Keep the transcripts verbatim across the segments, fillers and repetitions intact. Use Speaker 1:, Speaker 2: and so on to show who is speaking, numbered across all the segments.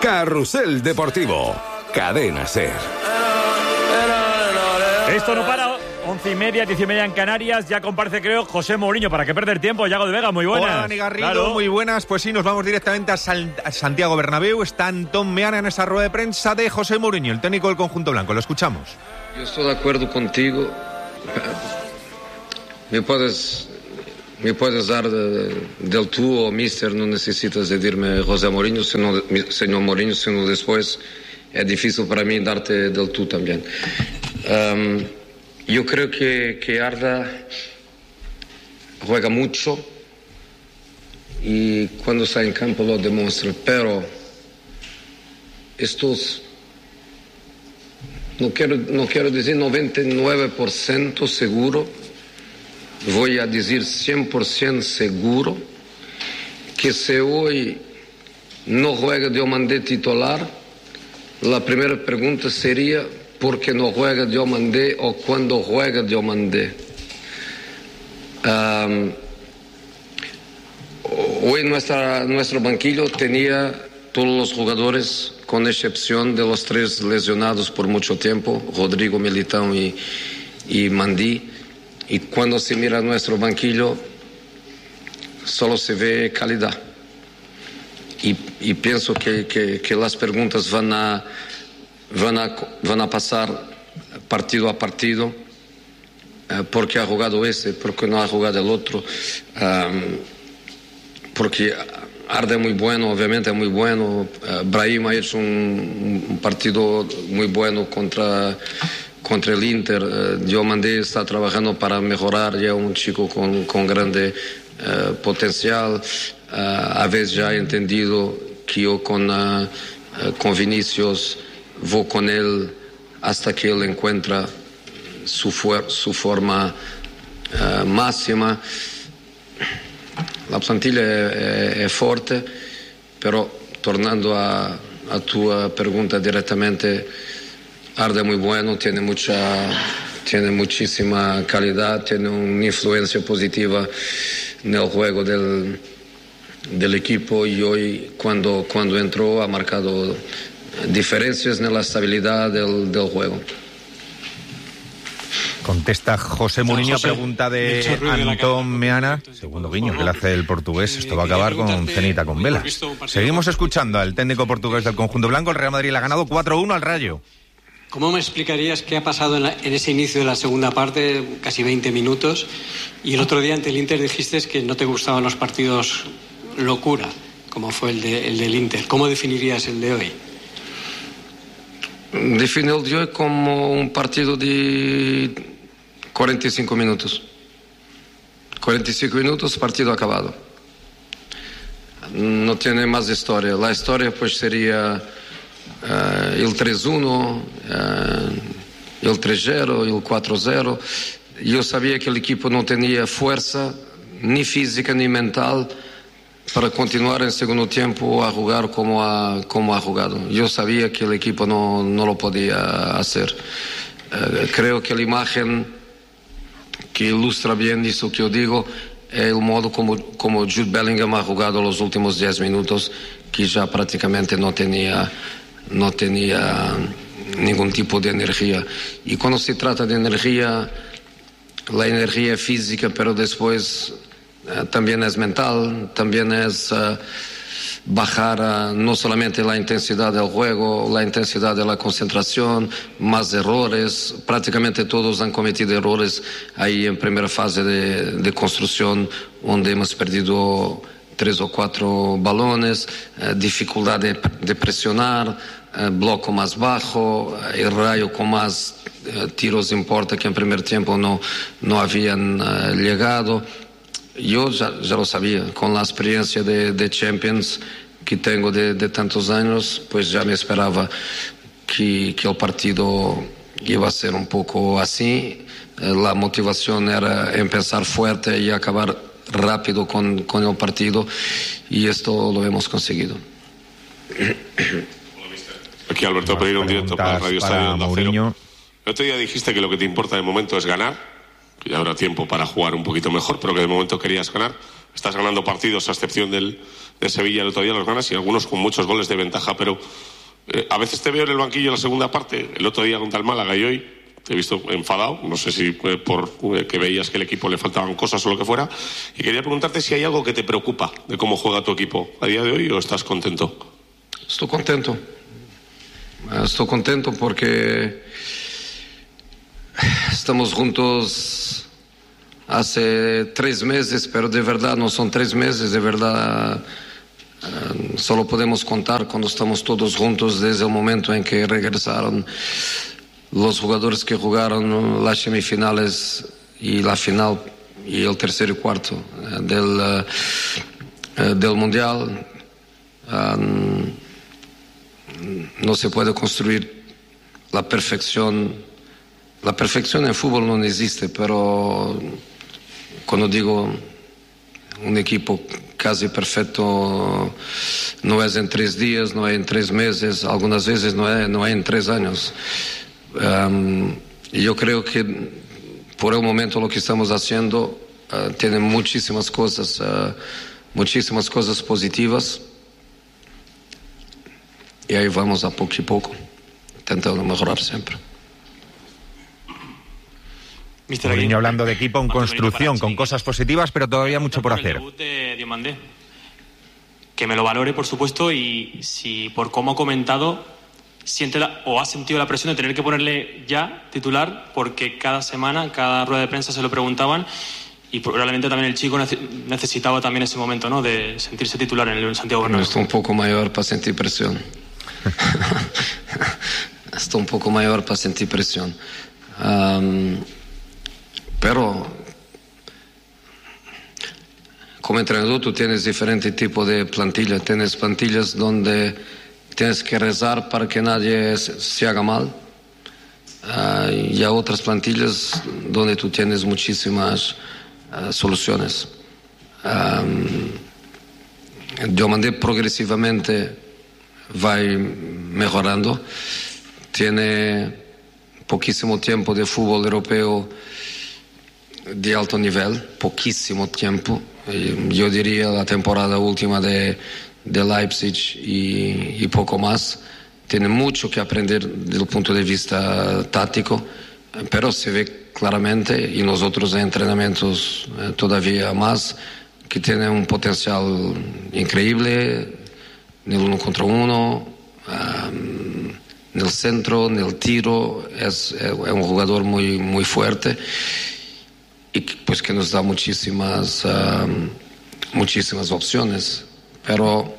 Speaker 1: Carrusel Deportivo, Cadena SER.
Speaker 2: Esto no para. Once y media, diez y media en Canarias. Ya comparece, creo, José Mourinho. ¿Para qué perder tiempo? Yago de Vega, muy buenas.
Speaker 3: Hola, Dani Garrido,
Speaker 2: claro.
Speaker 3: Muy buenas. Pues sí, nos vamos directamente a, San, a Santiago Bernabéu. Está Antón Meana en esa rueda de prensa de José Mourinho, el técnico del conjunto blanco. Lo escuchamos.
Speaker 4: Yo estoy de acuerdo contigo. Me puedes, me puedes dar de, del tú o mister, no necesitas decirme José Mourinho, sino, señor Mourinho, sino después es difícil para mí darte del tú también. Um, yo creo que, que Arda juega mucho y cuando está en campo lo demuestra, pero estos, no quiero, no quiero decir noventa y nueve por ciento seguro, voy a decir cien por ciento seguro que si hoy no juega Diomandé titular, la primera pregunta sería ¿por qué no juega Diomandé o cuándo juega Diomandé? Um, hoy nuestra, nuestro banquillo tenía todos los jugadores, con excepción de los tres lesionados por mucho tiempo, Rodrigo, Militão y, y Mandí. Y cuando se mira nuestro banquillo, solo se ve calidad. Y, y pienso que, que, que las preguntas van a, van a, van a pasar partido a partido. Eh, ¿Por qué ha jugado ese? ¿Por qué no ha jugado el otro? Um, porque Arda es muy bueno, obviamente es muy bueno. Uh, Brahim ha hecho un, un partido muy bueno contra... contra el Inter. uh, Diomandé está trabajando para mejorar, ya un chico con, con grande uh, potencial. Uh, a veces ya he entendido que yo con, uh, uh, con Vinicius voy con él hasta que él encuentra su, fuer- su forma uh, máxima. La plantilla es, es, es fuerte, pero tornando a, a tu pregunta directamente, Arda es muy bueno, tiene mucha, tiene muchísima calidad, tiene una influencia positiva en el juego del, del equipo y hoy cuando, cuando entró ha marcado diferencias en la estabilidad del, del juego.
Speaker 3: Contesta José Mourinho a pregunta de Antón Meana. Segundo guiño que le hace el portugués. Esto va a acabar con cenita con vela. Seguimos escuchando al técnico portugués del conjunto blanco. El Real Madrid le ha ganado cuatro uno al Rayo.
Speaker 5: ¿Cómo me explicarías qué ha pasado en, la, en ese inicio de la segunda parte, casi veinte minutos? Y el otro día ante el Inter dijiste que no te gustaban los partidos locura, como fue el, de, el del Inter. ¿Cómo definirías el de hoy?
Speaker 4: Defino el de hoy como un partido de cuarenta y cinco minutos. cuarenta y cinco minutos, partido acabado. No tiene más historia. La historia pues sería... Uh, el tres uno, uh, el tres cero, el cuatro cero. Yo sabía que el equipo no tenía fuerza, ni física ni mental, para continuar en segundo tiempo a jugar como ha, como ha jugado. Yo sabía que el equipo no, no lo podía hacer. Uh, creo que la imagen que ilustra bien eso que yo digo es el modo como, como Jude Bellingham ha jugado los últimos diez minutos, que ya prácticamente no tenía... no tenía ningún tipo de energía. Y cuando se trata de energía, la energía física, pero después uh, también es mental, también es uh, bajar uh, no solamente la intensidad del juego, la intensidad de la concentración, más errores. Prácticamente todos han cometido errores ahí en primera fase de, de construcción, donde hemos perdido tres o cuatro balones, uh, dificultad de, de presionar, uh, bloco más bajo, uh, el Rayo con más uh, tiros en puerta que en primer tiempo no, no habían uh, llegado. Yo ya, ya lo sabía, con la experiencia de, de Champions que tengo de, de tantos años, pues ya me esperaba que, que el partido iba a ser un poco así. Uh, la motivación era empezar fuerte y acabar rápido con, con el partido, y esto lo hemos conseguido.
Speaker 6: Aquí Alberto Pereira, un directo para Radio Estadio Onda Cero. El otro día dijiste que lo que te importa de momento es ganar, que ya habrá tiempo para jugar un poquito mejor, pero que de momento querías ganar. estás ganando partidos, a excepción del de Sevilla el otro día los ganas, y algunos con muchos goles de ventaja, pero eh, a veces te veo en el banquillo en la segunda parte, el otro día contra el Málaga y hoy te he visto enfadado, no sé si eh, por eh, que veías que al equipo le faltaban cosas o lo que fuera, y quería preguntarte si hay algo que te preocupa de cómo juega tu equipo a día de hoy, o estás contento.
Speaker 4: Estoy contento, estoy contento porque estamos juntos hace tres meses, pero de verdad no son tres meses, de verdad uh, solo podemos contar cuando estamos todos juntos desde el momento en que regresaron los jugadores que jugaron las semifinales y la final y el tercer y cuarto uh, del, uh, uh, del Mundial. Um, no se puede construir la perfección. La perfección en fútbol no existe, pero cuando digo un equipo casi perfecto, no es en tres días, no es en tres meses, algunas veces no es, no es en tres años. Um, yo creo que por el momento lo que estamos haciendo uh, tiene muchísimas cosas, uh, muchísimas cosas positivas, y ahí vamos a poco y poco, intentando mejorar siempre.
Speaker 3: Mourinho hablando de equipo en construcción, con cosas positivas, pero todavía mucho por hacer.
Speaker 7: El debut de Diomandé. Que me lo valore, por supuesto, y si por cómo ha comentado, siente la, o ha sentido la presión de tener que ponerle ya titular, porque cada semana, cada rueda de prensa se lo preguntaban, y probablemente también el chico necesitaba también ese momento, ¿no?, de sentirse titular en el Santiago Bernabéu.
Speaker 4: Estoy un poco mayor para sentir presión. Estoy un poco mayor para sentir presión. Um, Pero como entrenador tú tienes diferentes tipos de plantillas. Tienes plantillas donde tienes que rezar para que nadie se, se haga mal. Uh, y hay otras plantillas donde tú tienes muchísimas uh, soluciones. Um, Diomandé progresivamente va mejorando. Tiene poquísimo tiempo de fútbol europeo de alto nivel, poquísimo tiempo. Yo diría la temporada última de, de Leipzig y, y poco más. Tiene mucho que aprender desde el punto de vista táctico, pero se ve claramente, y nosotros en entrenamientos eh, todavía más, que tiene un potencial increíble en el uno contra uno, um, en el centro, en el tiro. Es, es un jugador muy, muy fuerte, y pues que nos da muchísimas uh, muchísimas opciones, pero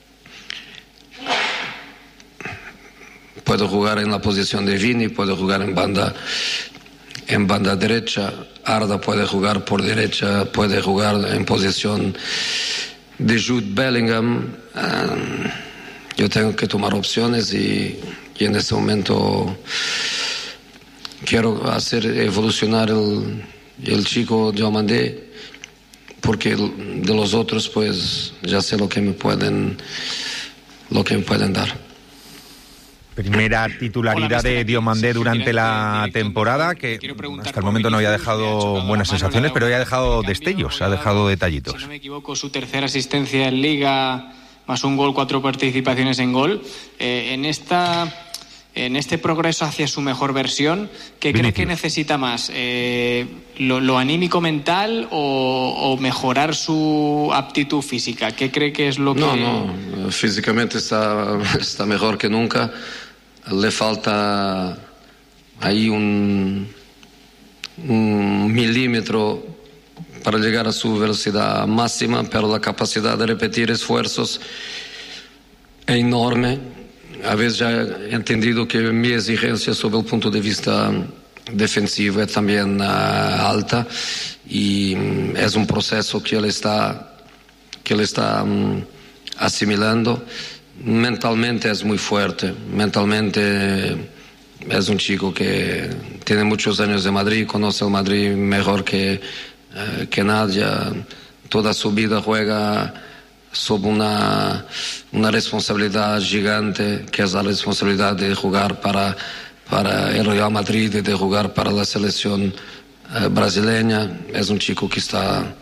Speaker 4: puede jugar en la posición de Vini, puede jugar en banda en banda derecha, Arda puede jugar por derecha, puede jugar en posición de Jude Bellingham. Uh, yo tengo que tomar opciones, y, y en este momento quiero hacer evolucionar el el chico Diomandé, porque de los otros pues ya sé lo que me pueden lo que me pueden dar.
Speaker 3: Primera titularidad de Diomandé durante la temporada, que hasta el momento no había dejado buenas sensaciones, pero había dejado destellos, ha dejado detallitos.
Speaker 7: Si no me equivoco, su tercera asistencia en Liga, más un gol, cuatro participaciones en gol. Eh, en esta En este progreso hacia su mejor versión, ¿qué cree que necesita más? Eh, lo, ¿Lo anímico mental o, o mejorar su aptitud física? ¿Qué cree que es lo que...?
Speaker 4: No, no, físicamente está, está mejor que nunca. Le falta ahí un, un milímetro para llegar a su velocidad máxima, pero la capacidad de repetir esfuerzos es enorme. A veces ya he entendido que mi exigencia sobre el punto de vista defensivo es también uh, alta, y um, es un proceso que él está, que él está um, asimilando. Mentalmente es muy fuerte, mentalmente es un chico que tiene muchos años de Madrid, conoce el Madrid mejor que, uh, que nadie. Toda su vida juega sobre una, una responsabilidad gigante, que es la responsabilidad de jugar para, para el Real Madrid y de jugar para la selección eh, brasileña. Es un chico que está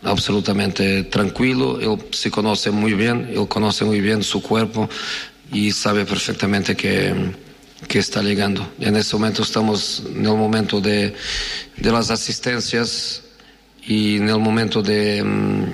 Speaker 4: absolutamente tranquilo. Él se conoce muy bien, él conoce muy bien su cuerpo y sabe perfectamente que, que está llegando. En este momento estamos en el momento de, de las asistencias y en el momento de um,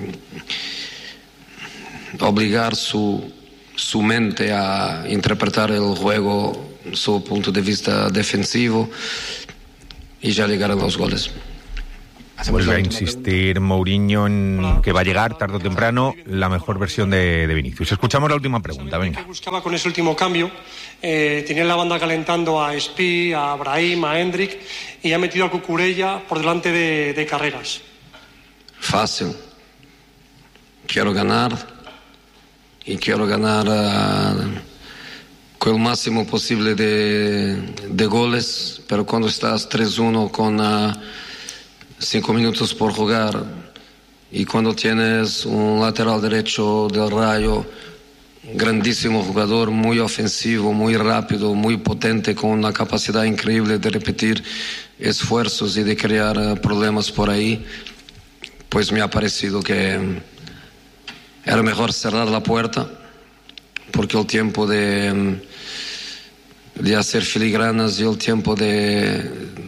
Speaker 4: obligar su, su mente a interpretar el juego, su punto de vista defensivo, y ya llegarán los goles.
Speaker 3: Vuelve a insistir Mourinho en que va a llegar tarde o temprano la mejor versión de, de Vinicius. Escuchamos la última pregunta, venga.
Speaker 8: ¿Qué buscaba con ese último cambio? Eh, tenía en la banda calentando a Spi, a Brahim, a Hendrik, y ha metido a Cucurella por delante de, de Carreras.
Speaker 4: Fácil. Quiero ganar y quiero ganar uh, con el máximo posible de, de goles, pero cuando estás tres uno con uh, cinco minutos por jugar y cuando tienes un lateral derecho del Rayo, grandísimo jugador, muy ofensivo, muy rápido, muy potente, con una capacidad increíble de repetir esfuerzos y de crear uh, problemas por ahí, pues me ha parecido que era mejor cerrar la puerta, porque el tiempo de, de hacer filigranas y el tiempo de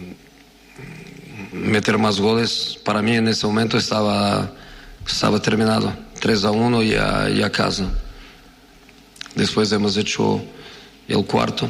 Speaker 4: meter más goles, para mí en ese momento estaba, estaba terminado. tres a uno y a, y a casa. Después hemos hecho el cuarto,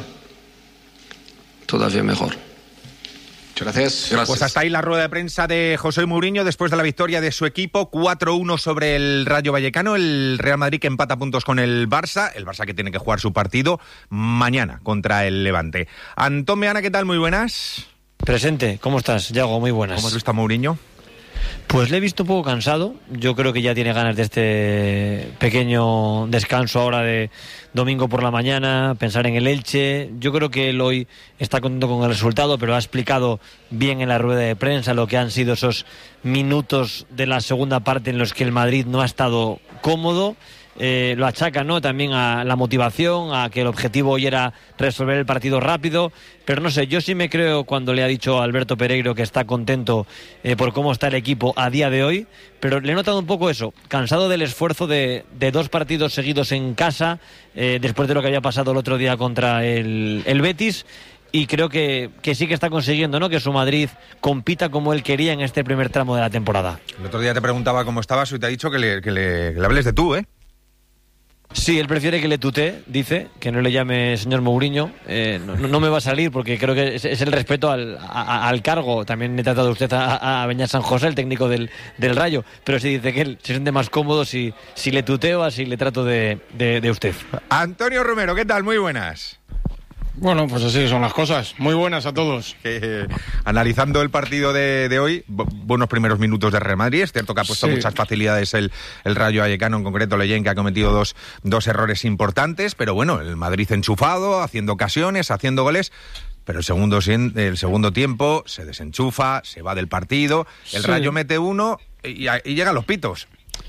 Speaker 4: todavía mejor.
Speaker 3: Muchas gracias. gracias. Pues hasta ahí la rueda de prensa de José Mourinho después de la victoria de su equipo, cuatro uno sobre el Rayo Vallecano. El Real Madrid que empata puntos con el Barça, el Barça que tiene que jugar su partido mañana contra el Levante. Antón Meana, ¿qué tal? Muy buenas.
Speaker 9: Presente, ¿cómo estás, Yago? Muy buenas.
Speaker 3: ¿Cómo has visto a Mourinho?
Speaker 9: Pues le he visto un poco cansado. Yo creo que ya tiene ganas de este pequeño descanso ahora de domingo por la mañana, pensar en el Elche. Yo creo que él hoy está contento con el resultado, pero ha explicado bien en la rueda de prensa lo que han sido esos minutos de la segunda parte en los que el Madrid no ha estado cómodo. Eh, lo achaca, ¿no?, también a la motivación, a que el objetivo hoy era resolver el partido rápido, pero no sé, yo sí me creo cuando le ha dicho a Alberto Pereiro que está contento eh, por cómo está el equipo a día de hoy, pero le he notado un poco eso, cansado del esfuerzo de, de dos partidos seguidos en casa, eh, después de lo que había pasado el otro día contra el, el Betis, y creo que, que sí que está consiguiendo, ¿no?, que su Madrid compita como él quería en este primer tramo de la temporada.
Speaker 3: El otro día te preguntaba cómo estabas y te ha dicho que le, que le, que le hables de tú, ¿eh?
Speaker 9: Sí, él prefiere que le tutee, dice, que no le llame señor Mourinho. Eh, no, no me va a salir porque creo que es, es el respeto al, a, al cargo. También he tratado usted a, a Beñat San José, el técnico del, del Rayo, pero sí dice que él se siente más cómodo si, si le tuteo, así le trato de, de, de usted.
Speaker 3: Antonio Romero, ¿qué tal? Muy buenas.
Speaker 10: Bueno, pues así son las cosas. Muy buenas a todos.
Speaker 3: Eh, analizando el partido de, de hoy, bu- buenos primeros minutos de Real Madrid. Es cierto que ha puesto sí. muchas facilidades el, el Rayo Vallecano, en concreto Leyen, que ha cometido dos, dos errores importantes, pero bueno, el Madrid enchufado, haciendo ocasiones, haciendo goles. Pero el segundo, el segundo tiempo se desenchufa, se va del partido, el sí. Rayo mete uno y, y llegan los pitos.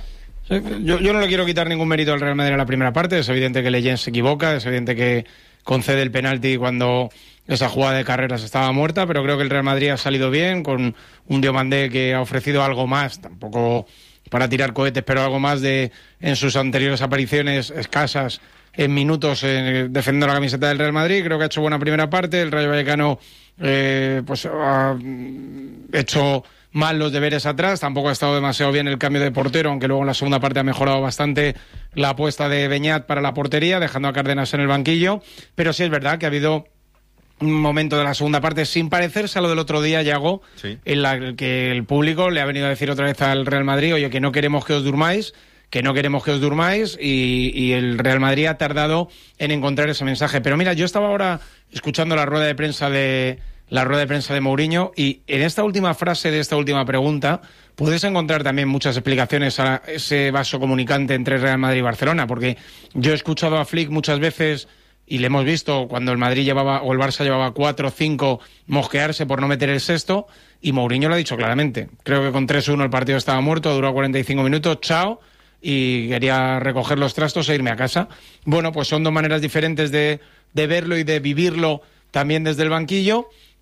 Speaker 10: Yo, yo no le quiero quitar ningún mérito al Real Madrid en la primera parte. Es evidente que Leyen se equivoca, es evidente que concede el penalti cuando esa jugada de Carreras estaba muerta, pero creo que el Real Madrid ha salido bien, con un Diomandé que ha ofrecido algo más, tampoco para tirar cohetes, pero algo más de en sus anteriores apariciones escasas en minutos eh, defendiendo la camiseta del Real Madrid. Creo que ha hecho buena primera parte. El Rayo Vallecano eh, pues ha hecho mal los deberes atrás, tampoco ha estado demasiado bien el cambio de portero, aunque luego en la segunda parte ha mejorado bastante la apuesta de Beñat para la portería, dejando a Cárdenas en el banquillo, pero sí es verdad que ha habido un momento de la segunda parte sin parecerse a lo del otro día, Yago, sí. en la que el público le ha venido a decir otra vez al Real Madrid, oye, que no queremos que os durmáis, que no queremos que os durmáis, y, y el Real Madrid ha tardado en encontrar ese mensaje. Pero mira, yo estaba ahora escuchando la rueda de prensa de la rueda de prensa de Mourinho, y en esta última frase de esta última pregunta puedes encontrar también muchas explicaciones a ese vaso comunicante entre Real Madrid y Barcelona, porque yo he escuchado a Flick muchas veces, y le hemos visto cuando el Madrid llevaba, o el Barça llevaba cuatro o cinco, mosquearse por no meter el sexto, y Mourinho lo ha dicho claramente. Creo que con tres uno el partido estaba muerto, duró cuarenta y cinco minutos, chao, y quería recoger los trastos e irme a casa. Bueno, pues son dos maneras diferentes de, de verlo y de vivirlo también desde el banquillo,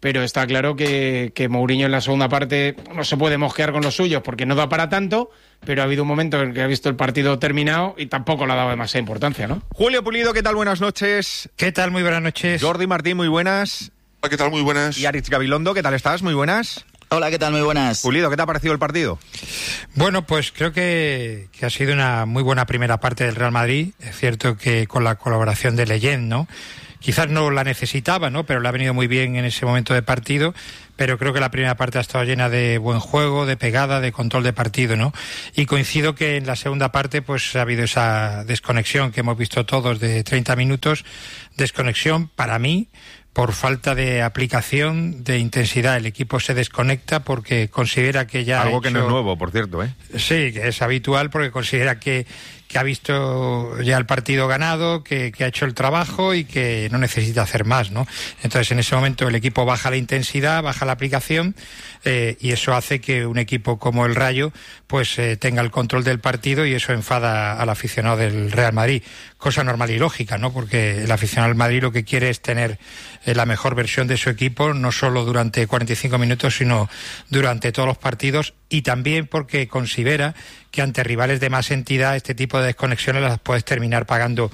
Speaker 10: pero está claro que, que Mourinho en la segunda parte no se puede mosquear con los suyos porque no da para tanto, pero ha habido un momento en el que ha visto el partido terminado y tampoco le ha dado demasiada importancia, ¿no?
Speaker 3: Julio Pulido, ¿qué tal? Buenas noches.
Speaker 11: ¿Qué tal? Muy buenas noches.
Speaker 3: Jordi Martín, muy buenas.
Speaker 12: Hola, ¿qué tal? Muy buenas.
Speaker 3: Y Aritz Gabilondo, ¿qué tal estás? Muy buenas.
Speaker 13: Hola, ¿qué tal? Muy buenas.
Speaker 3: Pulido, ¿qué te ha parecido el partido?
Speaker 11: Bueno, pues creo que, que ha sido una muy buena primera parte del Real Madrid. Es cierto que con la colaboración de Leyen, ¿no? Quizás no la necesitaba, ¿no? Pero le ha venido muy bien en ese momento de partido. Pero creo que la primera parte ha estado llena de buen juego, de pegada, de control de partido, ¿no? Y coincido que en la segunda parte pues ha habido esa desconexión que hemos visto todos de treinta minutos. Desconexión para mí por falta de aplicación, de intensidad. El equipo se desconecta porque considera que ya
Speaker 3: Algo
Speaker 11: ha
Speaker 3: que
Speaker 11: hecho...
Speaker 3: no es nuevo, por cierto, ¿eh?
Speaker 11: Sí, que es habitual porque considera que, que ha visto ya el partido ganado, que, que ha hecho el trabajo y que no necesita hacer más, ¿no? Entonces, en ese momento el equipo baja la intensidad, baja la aplicación eh, y eso hace que un equipo como el Rayo pues eh, tenga el control del partido y eso enfada al aficionado del Real Madrid. Cosa normal y lógica, ¿no? Porque el aficionado del Madrid lo que quiere es tener eh, la mejor versión de su equipo, no solo durante cuarenta y cinco minutos, sino durante todos los partidos, y también porque considera que ante rivales de más entidad este tipo de desconexiones las puedes terminar pagando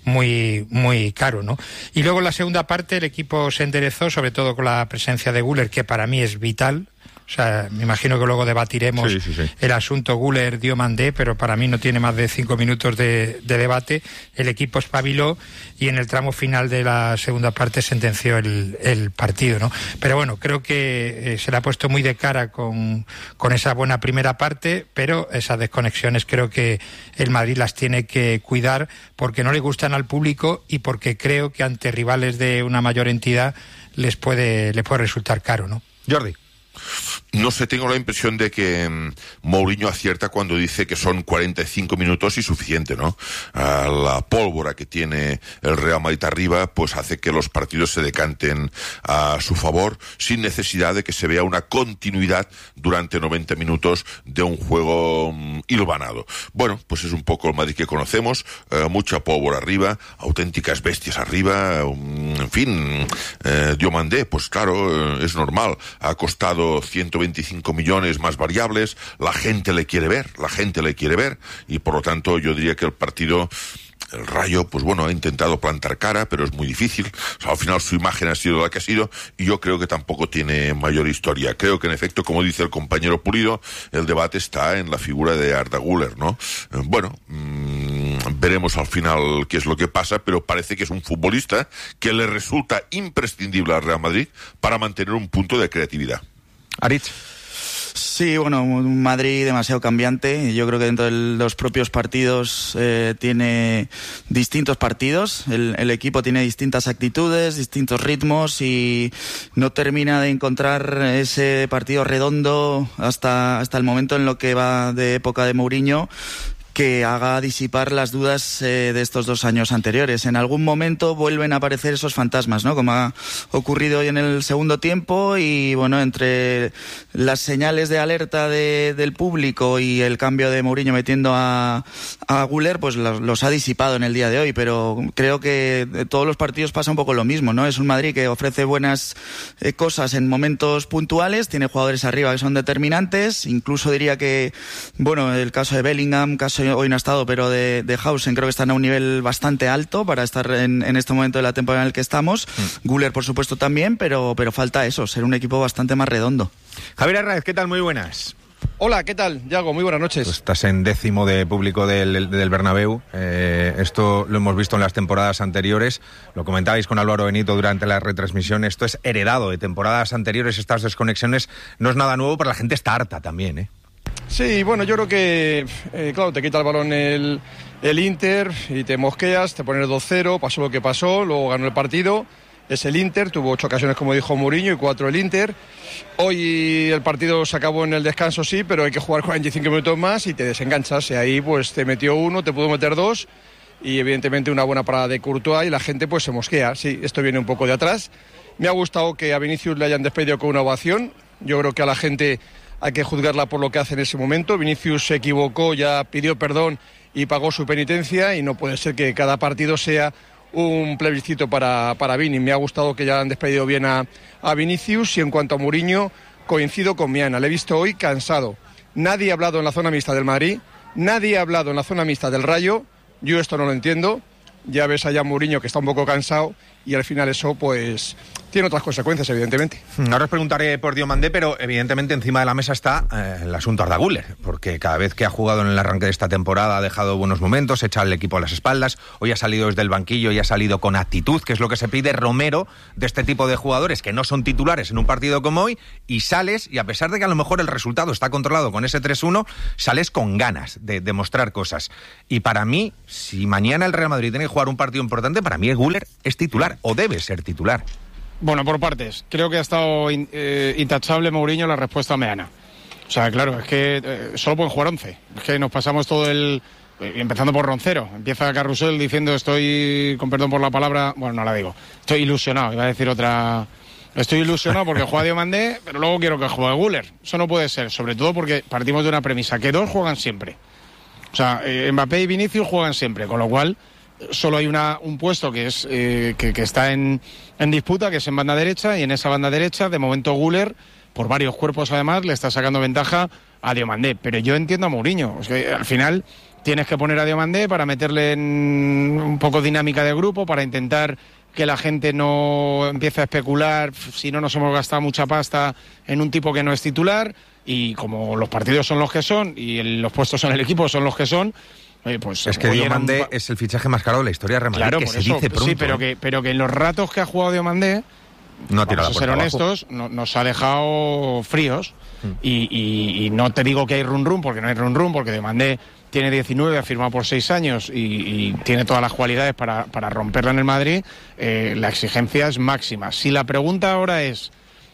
Speaker 11: muy muy caro, ¿no? Y luego en la segunda parte el equipo se enderezó, sobre todo con la presencia de Güler, que para mí es vital. O sea, me imagino que luego debatiremos sí, sí, sí. el asunto Güler-Diomandé, pero para mí no tiene más de cinco minutos de, de debate. El equipo espabiló y en el tramo final de la segunda parte sentenció el, el partido, ¿no? Pero bueno, creo que eh, se le ha puesto muy de cara con, con esa buena primera parte, pero esas desconexiones creo que el Madrid las tiene que cuidar porque no le gustan al público y porque creo que ante rivales de una mayor entidad les puede, les puede resultar caro, ¿no?
Speaker 3: Jordi.
Speaker 12: No sé, tengo la impresión de que um, Mourinho acierta cuando dice que son cuarenta y cinco minutos y suficiente, ¿no? Uh, la pólvora que tiene el Real Madrid arriba, pues hace que los partidos se decanten a su favor, sin necesidad de que se vea una continuidad durante noventa minutos de un juego um, hilvanado. Bueno, pues es un poco el Madrid que conocemos, uh, mucha pólvora arriba, auténticas bestias arriba, um, en fin, uh, Diomandé, pues claro, uh, es normal, ha costado ciento veinticinco millones más variables, la gente le quiere ver, la gente le quiere ver, y por lo tanto yo diría que el partido, el Rayo, pues bueno, ha intentado plantar cara, pero es muy difícil. O sea, al final su imagen ha sido la que ha sido, y yo creo que tampoco tiene mayor historia. Creo que en efecto, como dice el compañero Pulido, el debate está en la figura de Arda Güler, ¿no? Eh, bueno, mmm, veremos al final qué es lo que pasa, pero parece que es un futbolista que le resulta imprescindible al Real Madrid para mantener un punto de creatividad.
Speaker 3: Aritz.
Speaker 13: Sí, bueno, un Madrid demasiado cambiante. Yo creo que dentro de los propios partidos eh, tiene distintos partidos. El, el equipo tiene distintas actitudes, distintos ritmos y no termina de encontrar ese partido redondo hasta, hasta el momento en lo que va de época de Mourinho, que haga disipar las dudas eh, de estos dos años anteriores. En algún momento vuelven a aparecer esos fantasmas, ¿no? Como ha ocurrido hoy en el segundo tiempo, y bueno, entre las señales de alerta de, del público y el cambio de Mourinho metiendo a, a Güler, pues los, los ha disipado en el día de hoy, pero creo que de todos los partidos pasa un poco lo mismo, ¿no? Es un Madrid que ofrece buenas eh, cosas en momentos puntuales, tiene jugadores arriba que son determinantes, incluso diría que, bueno, el caso de Bellingham, caso hoy no ha estado, pero de, de Hausen creo que están a un nivel bastante alto para estar en, en este momento de la temporada en el que estamos. Mm. Güler, por supuesto, también, pero, pero falta eso, ser un equipo bastante más redondo.
Speaker 3: Javier Arraez, ¿qué tal? Muy buenas.
Speaker 14: Hola, ¿qué tal, Yago? Muy buenas noches.
Speaker 3: Pues estás en décimo de público del, del Bernabéu. Eh, esto lo hemos visto en las temporadas anteriores. Lo comentabais con Álvaro Benito durante la retransmisión. Esto es heredado de temporadas anteriores. Estas desconexiones no es nada nuevo, pero la gente está harta también, ¿eh?
Speaker 14: Sí, bueno, yo creo que, eh, claro, te quita el balón el, el Inter y te mosqueas, te pones dos cero, pasó lo que pasó, luego ganó el partido, es el Inter, tuvo ocho ocasiones como dijo Mourinho y cuatro el Inter. Hoy el partido se acabó en el descanso, sí, pero hay que jugar cuarenta y cinco minutos más y te desenganchas, y ahí pues te metió uno, te pudo meter dos, y evidentemente una buena parada de Courtois y la gente pues se mosquea. Sí, esto viene un poco de atrás. Me ha gustado que a Vinicius le hayan despedido con una ovación. Yo creo que a la gente hay que juzgarla por lo que hace en ese momento. Vinicius se equivocó, ya pidió perdón y pagó su penitencia, y no puede ser que cada partido sea un plebiscito para, para Vini. Me ha gustado que ya han despedido bien a, a Vinicius, y en cuanto a Mourinho, coincido con Miana. Le he visto hoy cansado. Nadie ha hablado en la zona mixta del Madrid, nadie ha hablado en la zona mixta del Rayo. Yo esto no lo entiendo. Ya ves allá a Mourinho que está un poco cansado, y al final eso pues tiene otras consecuencias, evidentemente.
Speaker 3: Ahora os preguntaré por Diomandé, pero evidentemente encima de la mesa está eh, el asunto Arda Güler, porque cada vez que ha jugado en el arranque de esta temporada ha dejado buenos momentos, echa al equipo a las espaldas. Hoy ha salido desde el banquillo y ha salido con actitud, que es lo que se pide Romero de este tipo de jugadores que no son titulares en un partido como hoy, y sales, y a pesar de que a lo mejor el resultado está controlado con ese tres uno, sales con ganas de demostrar cosas. Y para mí, si mañana el Real Madrid tiene que jugar un partido importante, para mí Güler es titular, o debe ser titular.
Speaker 10: Bueno, por partes. Creo que ha estado in, eh, intachable Mourinho la respuesta a Meana. O sea, claro, es que eh, solo pueden jugar once. Es que nos pasamos todo el... Eh, empezando por Roncero. Empieza Carrusel diciendo estoy, con perdón por la palabra, bueno, no la digo, estoy ilusionado, iba a decir otra... Estoy ilusionado porque juega Diomandé, pero luego quiero que juegue Güler. Eso no puede ser, sobre todo porque partimos de una premisa, que dos juegan siempre. O sea, eh, Mbappé y Vinicius juegan siempre, con lo cual solo hay una, un puesto que es eh, que, que está en, en disputa, que es en banda derecha, y en esa banda derecha, de momento Güler, por varios cuerpos además, le está sacando ventaja a Diomandé. Pero yo entiendo a Mourinho, es que al final tienes que poner a Diomandé para meterle en un poco dinámica de grupo, para intentar que la gente no empiece a especular si no nos hemos gastado mucha pasta en un tipo que no es titular, y como los partidos son los que son y el, los puestos en el equipo son los que son, Eh, pues,
Speaker 3: es que Diomandé un... es el fichaje más caro de la historia de Real Madrid,
Speaker 10: claro,
Speaker 3: que
Speaker 10: por
Speaker 3: se
Speaker 10: eso,
Speaker 3: dice pronto.
Speaker 10: Sí, pero que, pero que en los ratos que ha jugado Diomandé,
Speaker 3: no ha tirado
Speaker 10: vamos a ser honestos, no, nos ha dejado fríos. Mm. Y, y, y no te digo que hay run run, porque no hay run run, porque Diomandé tiene diecinueve, ha firmado por seis años y, y tiene todas las cualidades para, para romperla en el Madrid. Eh, la exigencia es máxima. Si la pregunta ahora es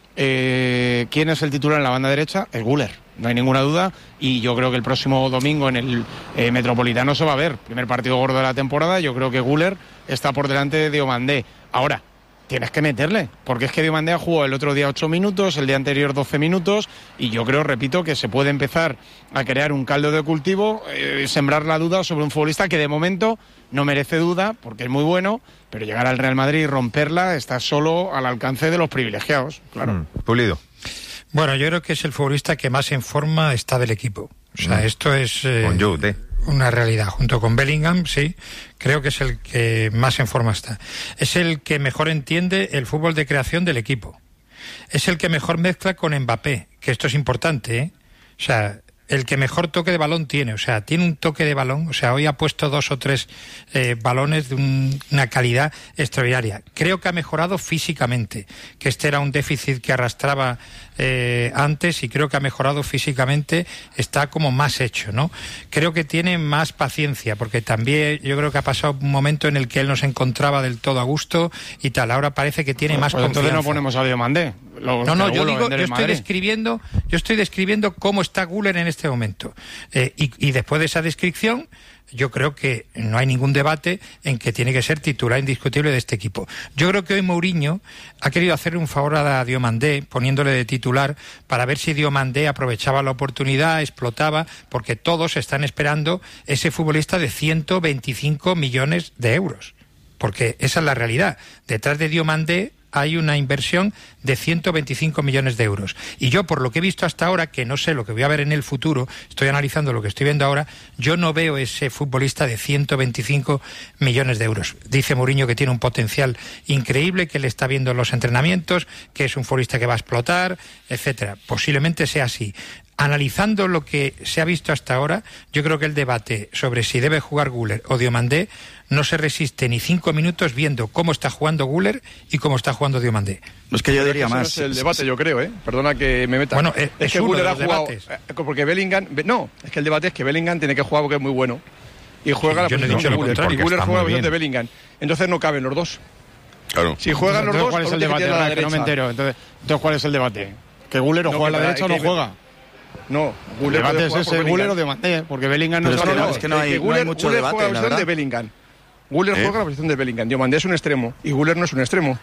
Speaker 10: eh, ¿quién es el titular en la banda derecha? Es Güler, no hay ninguna duda, y yo creo que el próximo domingo en el eh, Metropolitano se va a ver. Primer partido gordo de la temporada, yo creo que Güler está por delante de Diomandé. Ahora, tienes que meterle, porque es que Diomandé ha jugado el otro día ocho minutos, el día anterior doce minutos, y yo creo, repito, que se puede empezar a crear un caldo de cultivo, eh, sembrar la duda sobre un futbolista que de momento no merece duda, porque es muy bueno, pero llegar al Real Madrid y romperla está solo al alcance de los privilegiados, claro.
Speaker 3: Mm, Pulido.
Speaker 11: Bueno, yo creo que es el futbolista que más en forma está del equipo. O sea, mm. esto es eh,
Speaker 3: con Jude,
Speaker 11: una realidad. Junto con Bellingham, sí, creo que es el que más en forma está. Es el que mejor entiende el fútbol de creación del equipo. Es el que mejor mezcla con Mbappé, que esto es importante, ¿eh? O sea, el que mejor toque de balón tiene, o sea, tiene un toque de balón, o sea, hoy ha puesto dos o tres eh, balones de un, una calidad extraordinaria. Creo que ha mejorado físicamente, que este era un déficit que arrastraba eh, antes, y creo que ha mejorado físicamente, está como más hecho, ¿no? Creo que tiene más paciencia, porque también yo creo que ha pasado un momento en el que él no se encontraba del todo a gusto y tal, ahora parece que tiene pues, más pues confianza.
Speaker 10: Entonces no ponemos a Diomandé.
Speaker 11: Lo, no, no, yo digo, yo estoy describiendo, yo estoy describiendo cómo está Güler en este momento. Eh, y, y después de esa descripción, yo creo que no hay ningún debate en que tiene que ser titular indiscutible de este equipo. Yo creo que hoy Mourinho ha querido hacerle un favor a Diomandé poniéndole de titular para ver si Diomandé aprovechaba la oportunidad, explotaba, porque todos están esperando ese futbolista de ciento veinticinco millones de euros. Porque esa es la realidad. Detrás de Diomandé hay una inversión de ciento veinticinco millones de euros. Y yo, por lo que he visto hasta ahora, que no sé lo que voy a ver en el futuro, estoy analizando lo que estoy viendo ahora, yo no veo ese futbolista de ciento veinticinco millones de euros. Dice Mourinho que tiene un potencial increíble, que le está viendo en los entrenamientos, que es un futbolista que va a explotar, etcétera. Posiblemente sea así. Analizando lo que se ha visto hasta ahora, yo creo que el debate sobre si debe jugar Güler o Diomandé no se resiste ni cinco minutos viendo cómo está jugando Güler y cómo está jugando Diomandé.
Speaker 13: Es que yo diría más.
Speaker 14: Ese no es el debate, yo creo, ¿eh? Perdona que me meta.
Speaker 11: Bueno, es,
Speaker 14: es,
Speaker 11: es
Speaker 14: que Güler ha jugado.
Speaker 11: Debates.
Speaker 14: Porque Bellingham. No, es que el debate es que Bellingham tiene que jugar porque es muy bueno. Y juega
Speaker 11: sí,
Speaker 14: la posición de Güler. Y Güler juega la posición de Bellingham. Entonces no caben los dos.
Speaker 12: Claro.
Speaker 14: Si juegan los dos,
Speaker 10: ¿cuál es el debate?
Speaker 14: La
Speaker 10: que no me entero. Entonces, entonces, ¿cuál es el debate? ¿Que Güler o
Speaker 14: no,
Speaker 10: juega a la derecha o no
Speaker 14: que,
Speaker 10: juega?
Speaker 14: No,
Speaker 10: el debate es ese, Güler o Diomandé, porque Bellingham no
Speaker 13: es,
Speaker 10: es
Speaker 13: que
Speaker 10: no,
Speaker 13: no, es que no hay,
Speaker 14: Güler,
Speaker 13: no hay mucho
Speaker 14: Güler
Speaker 13: debate,
Speaker 14: juega la
Speaker 13: la
Speaker 14: posición
Speaker 13: verdad.
Speaker 14: de Bellingham. Güler
Speaker 12: ¿Eh?
Speaker 14: juega la posición de Bellingham. Diomandé es un extremo y Güler no es un extremo.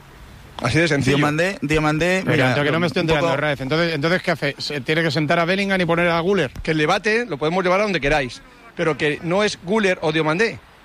Speaker 14: Así de sencillo.
Speaker 13: Diomandé, Diomandé,
Speaker 10: pero mira, que no me estoy enterando, poco... Raez. Entonces, entonces, ¿qué hace? ¿Se tiene que sentar a Bellingham y poner a Güler?
Speaker 14: Que el debate lo podemos llevar a donde queráis, pero que no es Güler o Diomandé.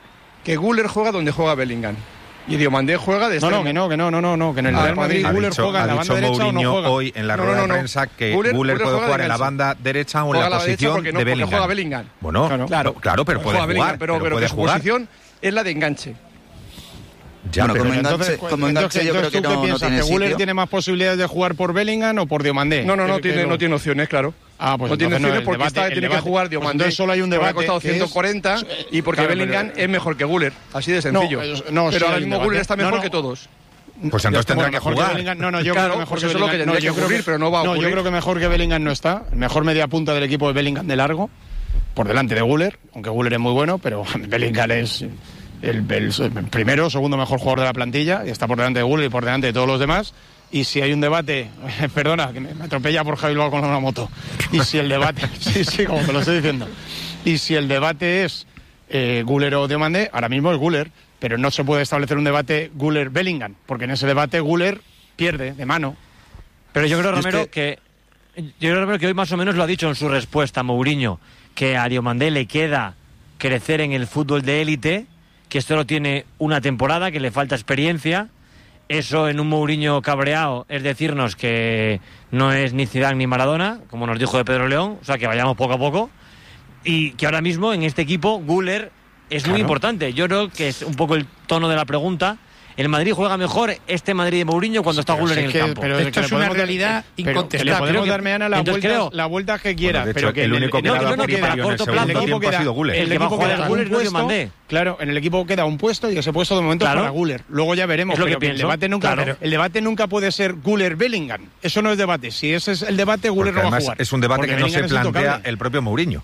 Speaker 14: que Güler juega donde juega Bellingham. Y Diomandé juega de extremo.
Speaker 10: No, no, que no, que no, no, no, no, que en el
Speaker 14: Ah,
Speaker 10: Real Madrid
Speaker 3: Ha
Speaker 10: Güler
Speaker 3: dicho,
Speaker 10: juega en la
Speaker 3: ha
Speaker 10: banda
Speaker 3: dicho
Speaker 10: derecha o no
Speaker 3: Mourinho
Speaker 10: juega.
Speaker 3: hoy en la
Speaker 14: No,
Speaker 3: rueda
Speaker 14: no,
Speaker 3: de
Speaker 14: no, no.
Speaker 3: prensa que
Speaker 14: Güler-
Speaker 3: Güler
Speaker 14: Güler
Speaker 3: puede
Speaker 14: juega
Speaker 3: jugar
Speaker 14: de
Speaker 3: en la
Speaker 14: enganche.
Speaker 3: banda derecha o en
Speaker 14: Juega
Speaker 3: la
Speaker 14: a la derecha
Speaker 3: posición
Speaker 14: porque no,
Speaker 3: de
Speaker 14: porque
Speaker 3: Bellingham.
Speaker 14: juega Bellingham.
Speaker 3: Bueno,
Speaker 14: Claro,
Speaker 3: claro, claro, pero puede
Speaker 14: juega Bellingham,
Speaker 3: jugar.
Speaker 14: pero,
Speaker 3: pero
Speaker 14: pero
Speaker 3: puede
Speaker 14: que su
Speaker 3: jugar.
Speaker 14: posición es la de enganche.
Speaker 3: Ya,
Speaker 13: Bueno,
Speaker 3: pero
Speaker 13: como enganche,
Speaker 10: Entonces,
Speaker 13: como enganche
Speaker 10: entonces,
Speaker 13: yo creo
Speaker 10: entonces,
Speaker 13: que
Speaker 10: ¿tú
Speaker 13: no,
Speaker 10: qué
Speaker 13: no
Speaker 10: piensas?
Speaker 13: tiene
Speaker 10: ¿Que Güler
Speaker 13: sitio.
Speaker 10: tiene más posibilidades de jugar por Bellingham o por Diomandé?
Speaker 14: No, no, no
Speaker 10: Que-
Speaker 14: tiene,
Speaker 10: que
Speaker 14: no tiene opciones, claro.
Speaker 10: Ah, pues
Speaker 14: no tiene
Speaker 10: entonces no,
Speaker 14: opciones
Speaker 10: el
Speaker 14: porque
Speaker 10: debate-
Speaker 14: está,
Speaker 10: el
Speaker 14: tiene
Speaker 10: debate-
Speaker 14: que jugar
Speaker 10: pues
Speaker 14: Diomandé.
Speaker 10: entonces solo hay un
Speaker 14: porque
Speaker 10: debate
Speaker 14: ha costado
Speaker 10: que es-
Speaker 14: ciento cuarenta y porque
Speaker 10: Claro, pero-
Speaker 14: Bellingham es mejor que Güler. Así de sencillo.
Speaker 10: No, es- no,
Speaker 14: pero
Speaker 10: sí
Speaker 14: ahora
Speaker 10: hay un
Speaker 14: mismo Güler
Speaker 10: debate.
Speaker 14: está mejor
Speaker 10: No, no.
Speaker 14: que todos.
Speaker 3: Pues entonces tendrá
Speaker 10: Bueno,
Speaker 3: que
Speaker 10: mejor
Speaker 3: jugar.
Speaker 10: Bellingham- no, no, yo
Speaker 14: Claro,
Speaker 10: creo que mejor
Speaker 14: pues
Speaker 10: que
Speaker 14: eso es lo que
Speaker 10: Bellingham-
Speaker 14: tendría
Speaker 10: no, yo
Speaker 14: que
Speaker 10: creo
Speaker 14: ocurrir, pero no va a
Speaker 10: No, yo
Speaker 14: ocurrir.
Speaker 10: creo que mejor que Bellingham no está. El mejor media punta del equipo es Bellingham de largo, por delante de Güler, aunque Güler es muy bueno, pero Bellingham es el, el, el primero o segundo mejor jugador de la plantilla y está por delante de Güler y por delante de todos los demás. Y si hay un debate, perdona, que me, me atropella por Javi Bilbao con una moto. Y si el debate, sí, sí, como te lo estoy diciendo. Y si el debate es eh, Güler o Diomandé, ahora mismo es Güler, pero no se puede establecer un debate Güler-Bellingham, porque en ese debate Güler pierde de mano.
Speaker 9: Pero yo creo,
Speaker 10: Es
Speaker 9: Romero, que... yo creo, Romero, que hoy más o menos lo ha dicho en su respuesta Mourinho, que a Diomandé le queda crecer en el fútbol de élite, que esto lo tiene una temporada, que le falta experiencia. Eso en un Mourinho cabreado es decirnos que no es ni Zidane ni Maradona, como nos dijo de Pedro León, o sea, que vayamos poco a poco. Y que ahora mismo en este equipo Güler es
Speaker 10: Claro.
Speaker 9: muy importante. Yo creo que es un poco el tono de la pregunta. El Madrid juega mejor este Madrid de Mourinho cuando está Güler
Speaker 10: Pero
Speaker 9: en
Speaker 10: si
Speaker 9: el
Speaker 10: que-
Speaker 9: campo.
Speaker 10: pero
Speaker 11: Esto
Speaker 10: que
Speaker 11: es
Speaker 10: le
Speaker 11: una
Speaker 10: podemos dar-
Speaker 11: realidad
Speaker 10: pero que le
Speaker 11: incontestable.
Speaker 10: podemos
Speaker 9: Creo
Speaker 10: dar
Speaker 9: que-
Speaker 10: mañana las
Speaker 9: entonces
Speaker 10: vueltas,
Speaker 9: creo-
Speaker 10: las vueltas que quiera.
Speaker 3: Bueno, de
Speaker 10: pero
Speaker 3: hecho,
Speaker 10: que
Speaker 3: el
Speaker 10: en
Speaker 3: único que
Speaker 10: no,
Speaker 3: le ha dado
Speaker 10: no, no, que
Speaker 3: criterio
Speaker 10: para
Speaker 3: en el
Speaker 10: corto
Speaker 3: segundo
Speaker 10: plazo,
Speaker 3: tiempo
Speaker 10: queda-
Speaker 3: ha sido Güler.
Speaker 10: el
Speaker 9: El que va a
Speaker 10: equipo
Speaker 9: jugar
Speaker 10: queda
Speaker 9: es Güler,
Speaker 10: un
Speaker 9: no
Speaker 10: puesto,
Speaker 9: Diomandé.
Speaker 10: claro, en el equipo queda un puesto y ese puesto de momento
Speaker 9: Claro.
Speaker 10: es para Güler. Luego ya veremos.
Speaker 9: Es lo que
Speaker 10: pero el
Speaker 9: pienso.
Speaker 10: debate nunca,
Speaker 9: Claro.
Speaker 10: el debate nunca puede ser Güler-Bellingham. Eso no es debate. Si ese es el debate, Güler
Speaker 3: Porque
Speaker 10: no va a
Speaker 3: además
Speaker 10: jugar.
Speaker 3: es un debate
Speaker 10: Porque
Speaker 3: que no se
Speaker 10: Bellingham es
Speaker 3: plantea
Speaker 10: intocable.
Speaker 3: el propio Mourinho.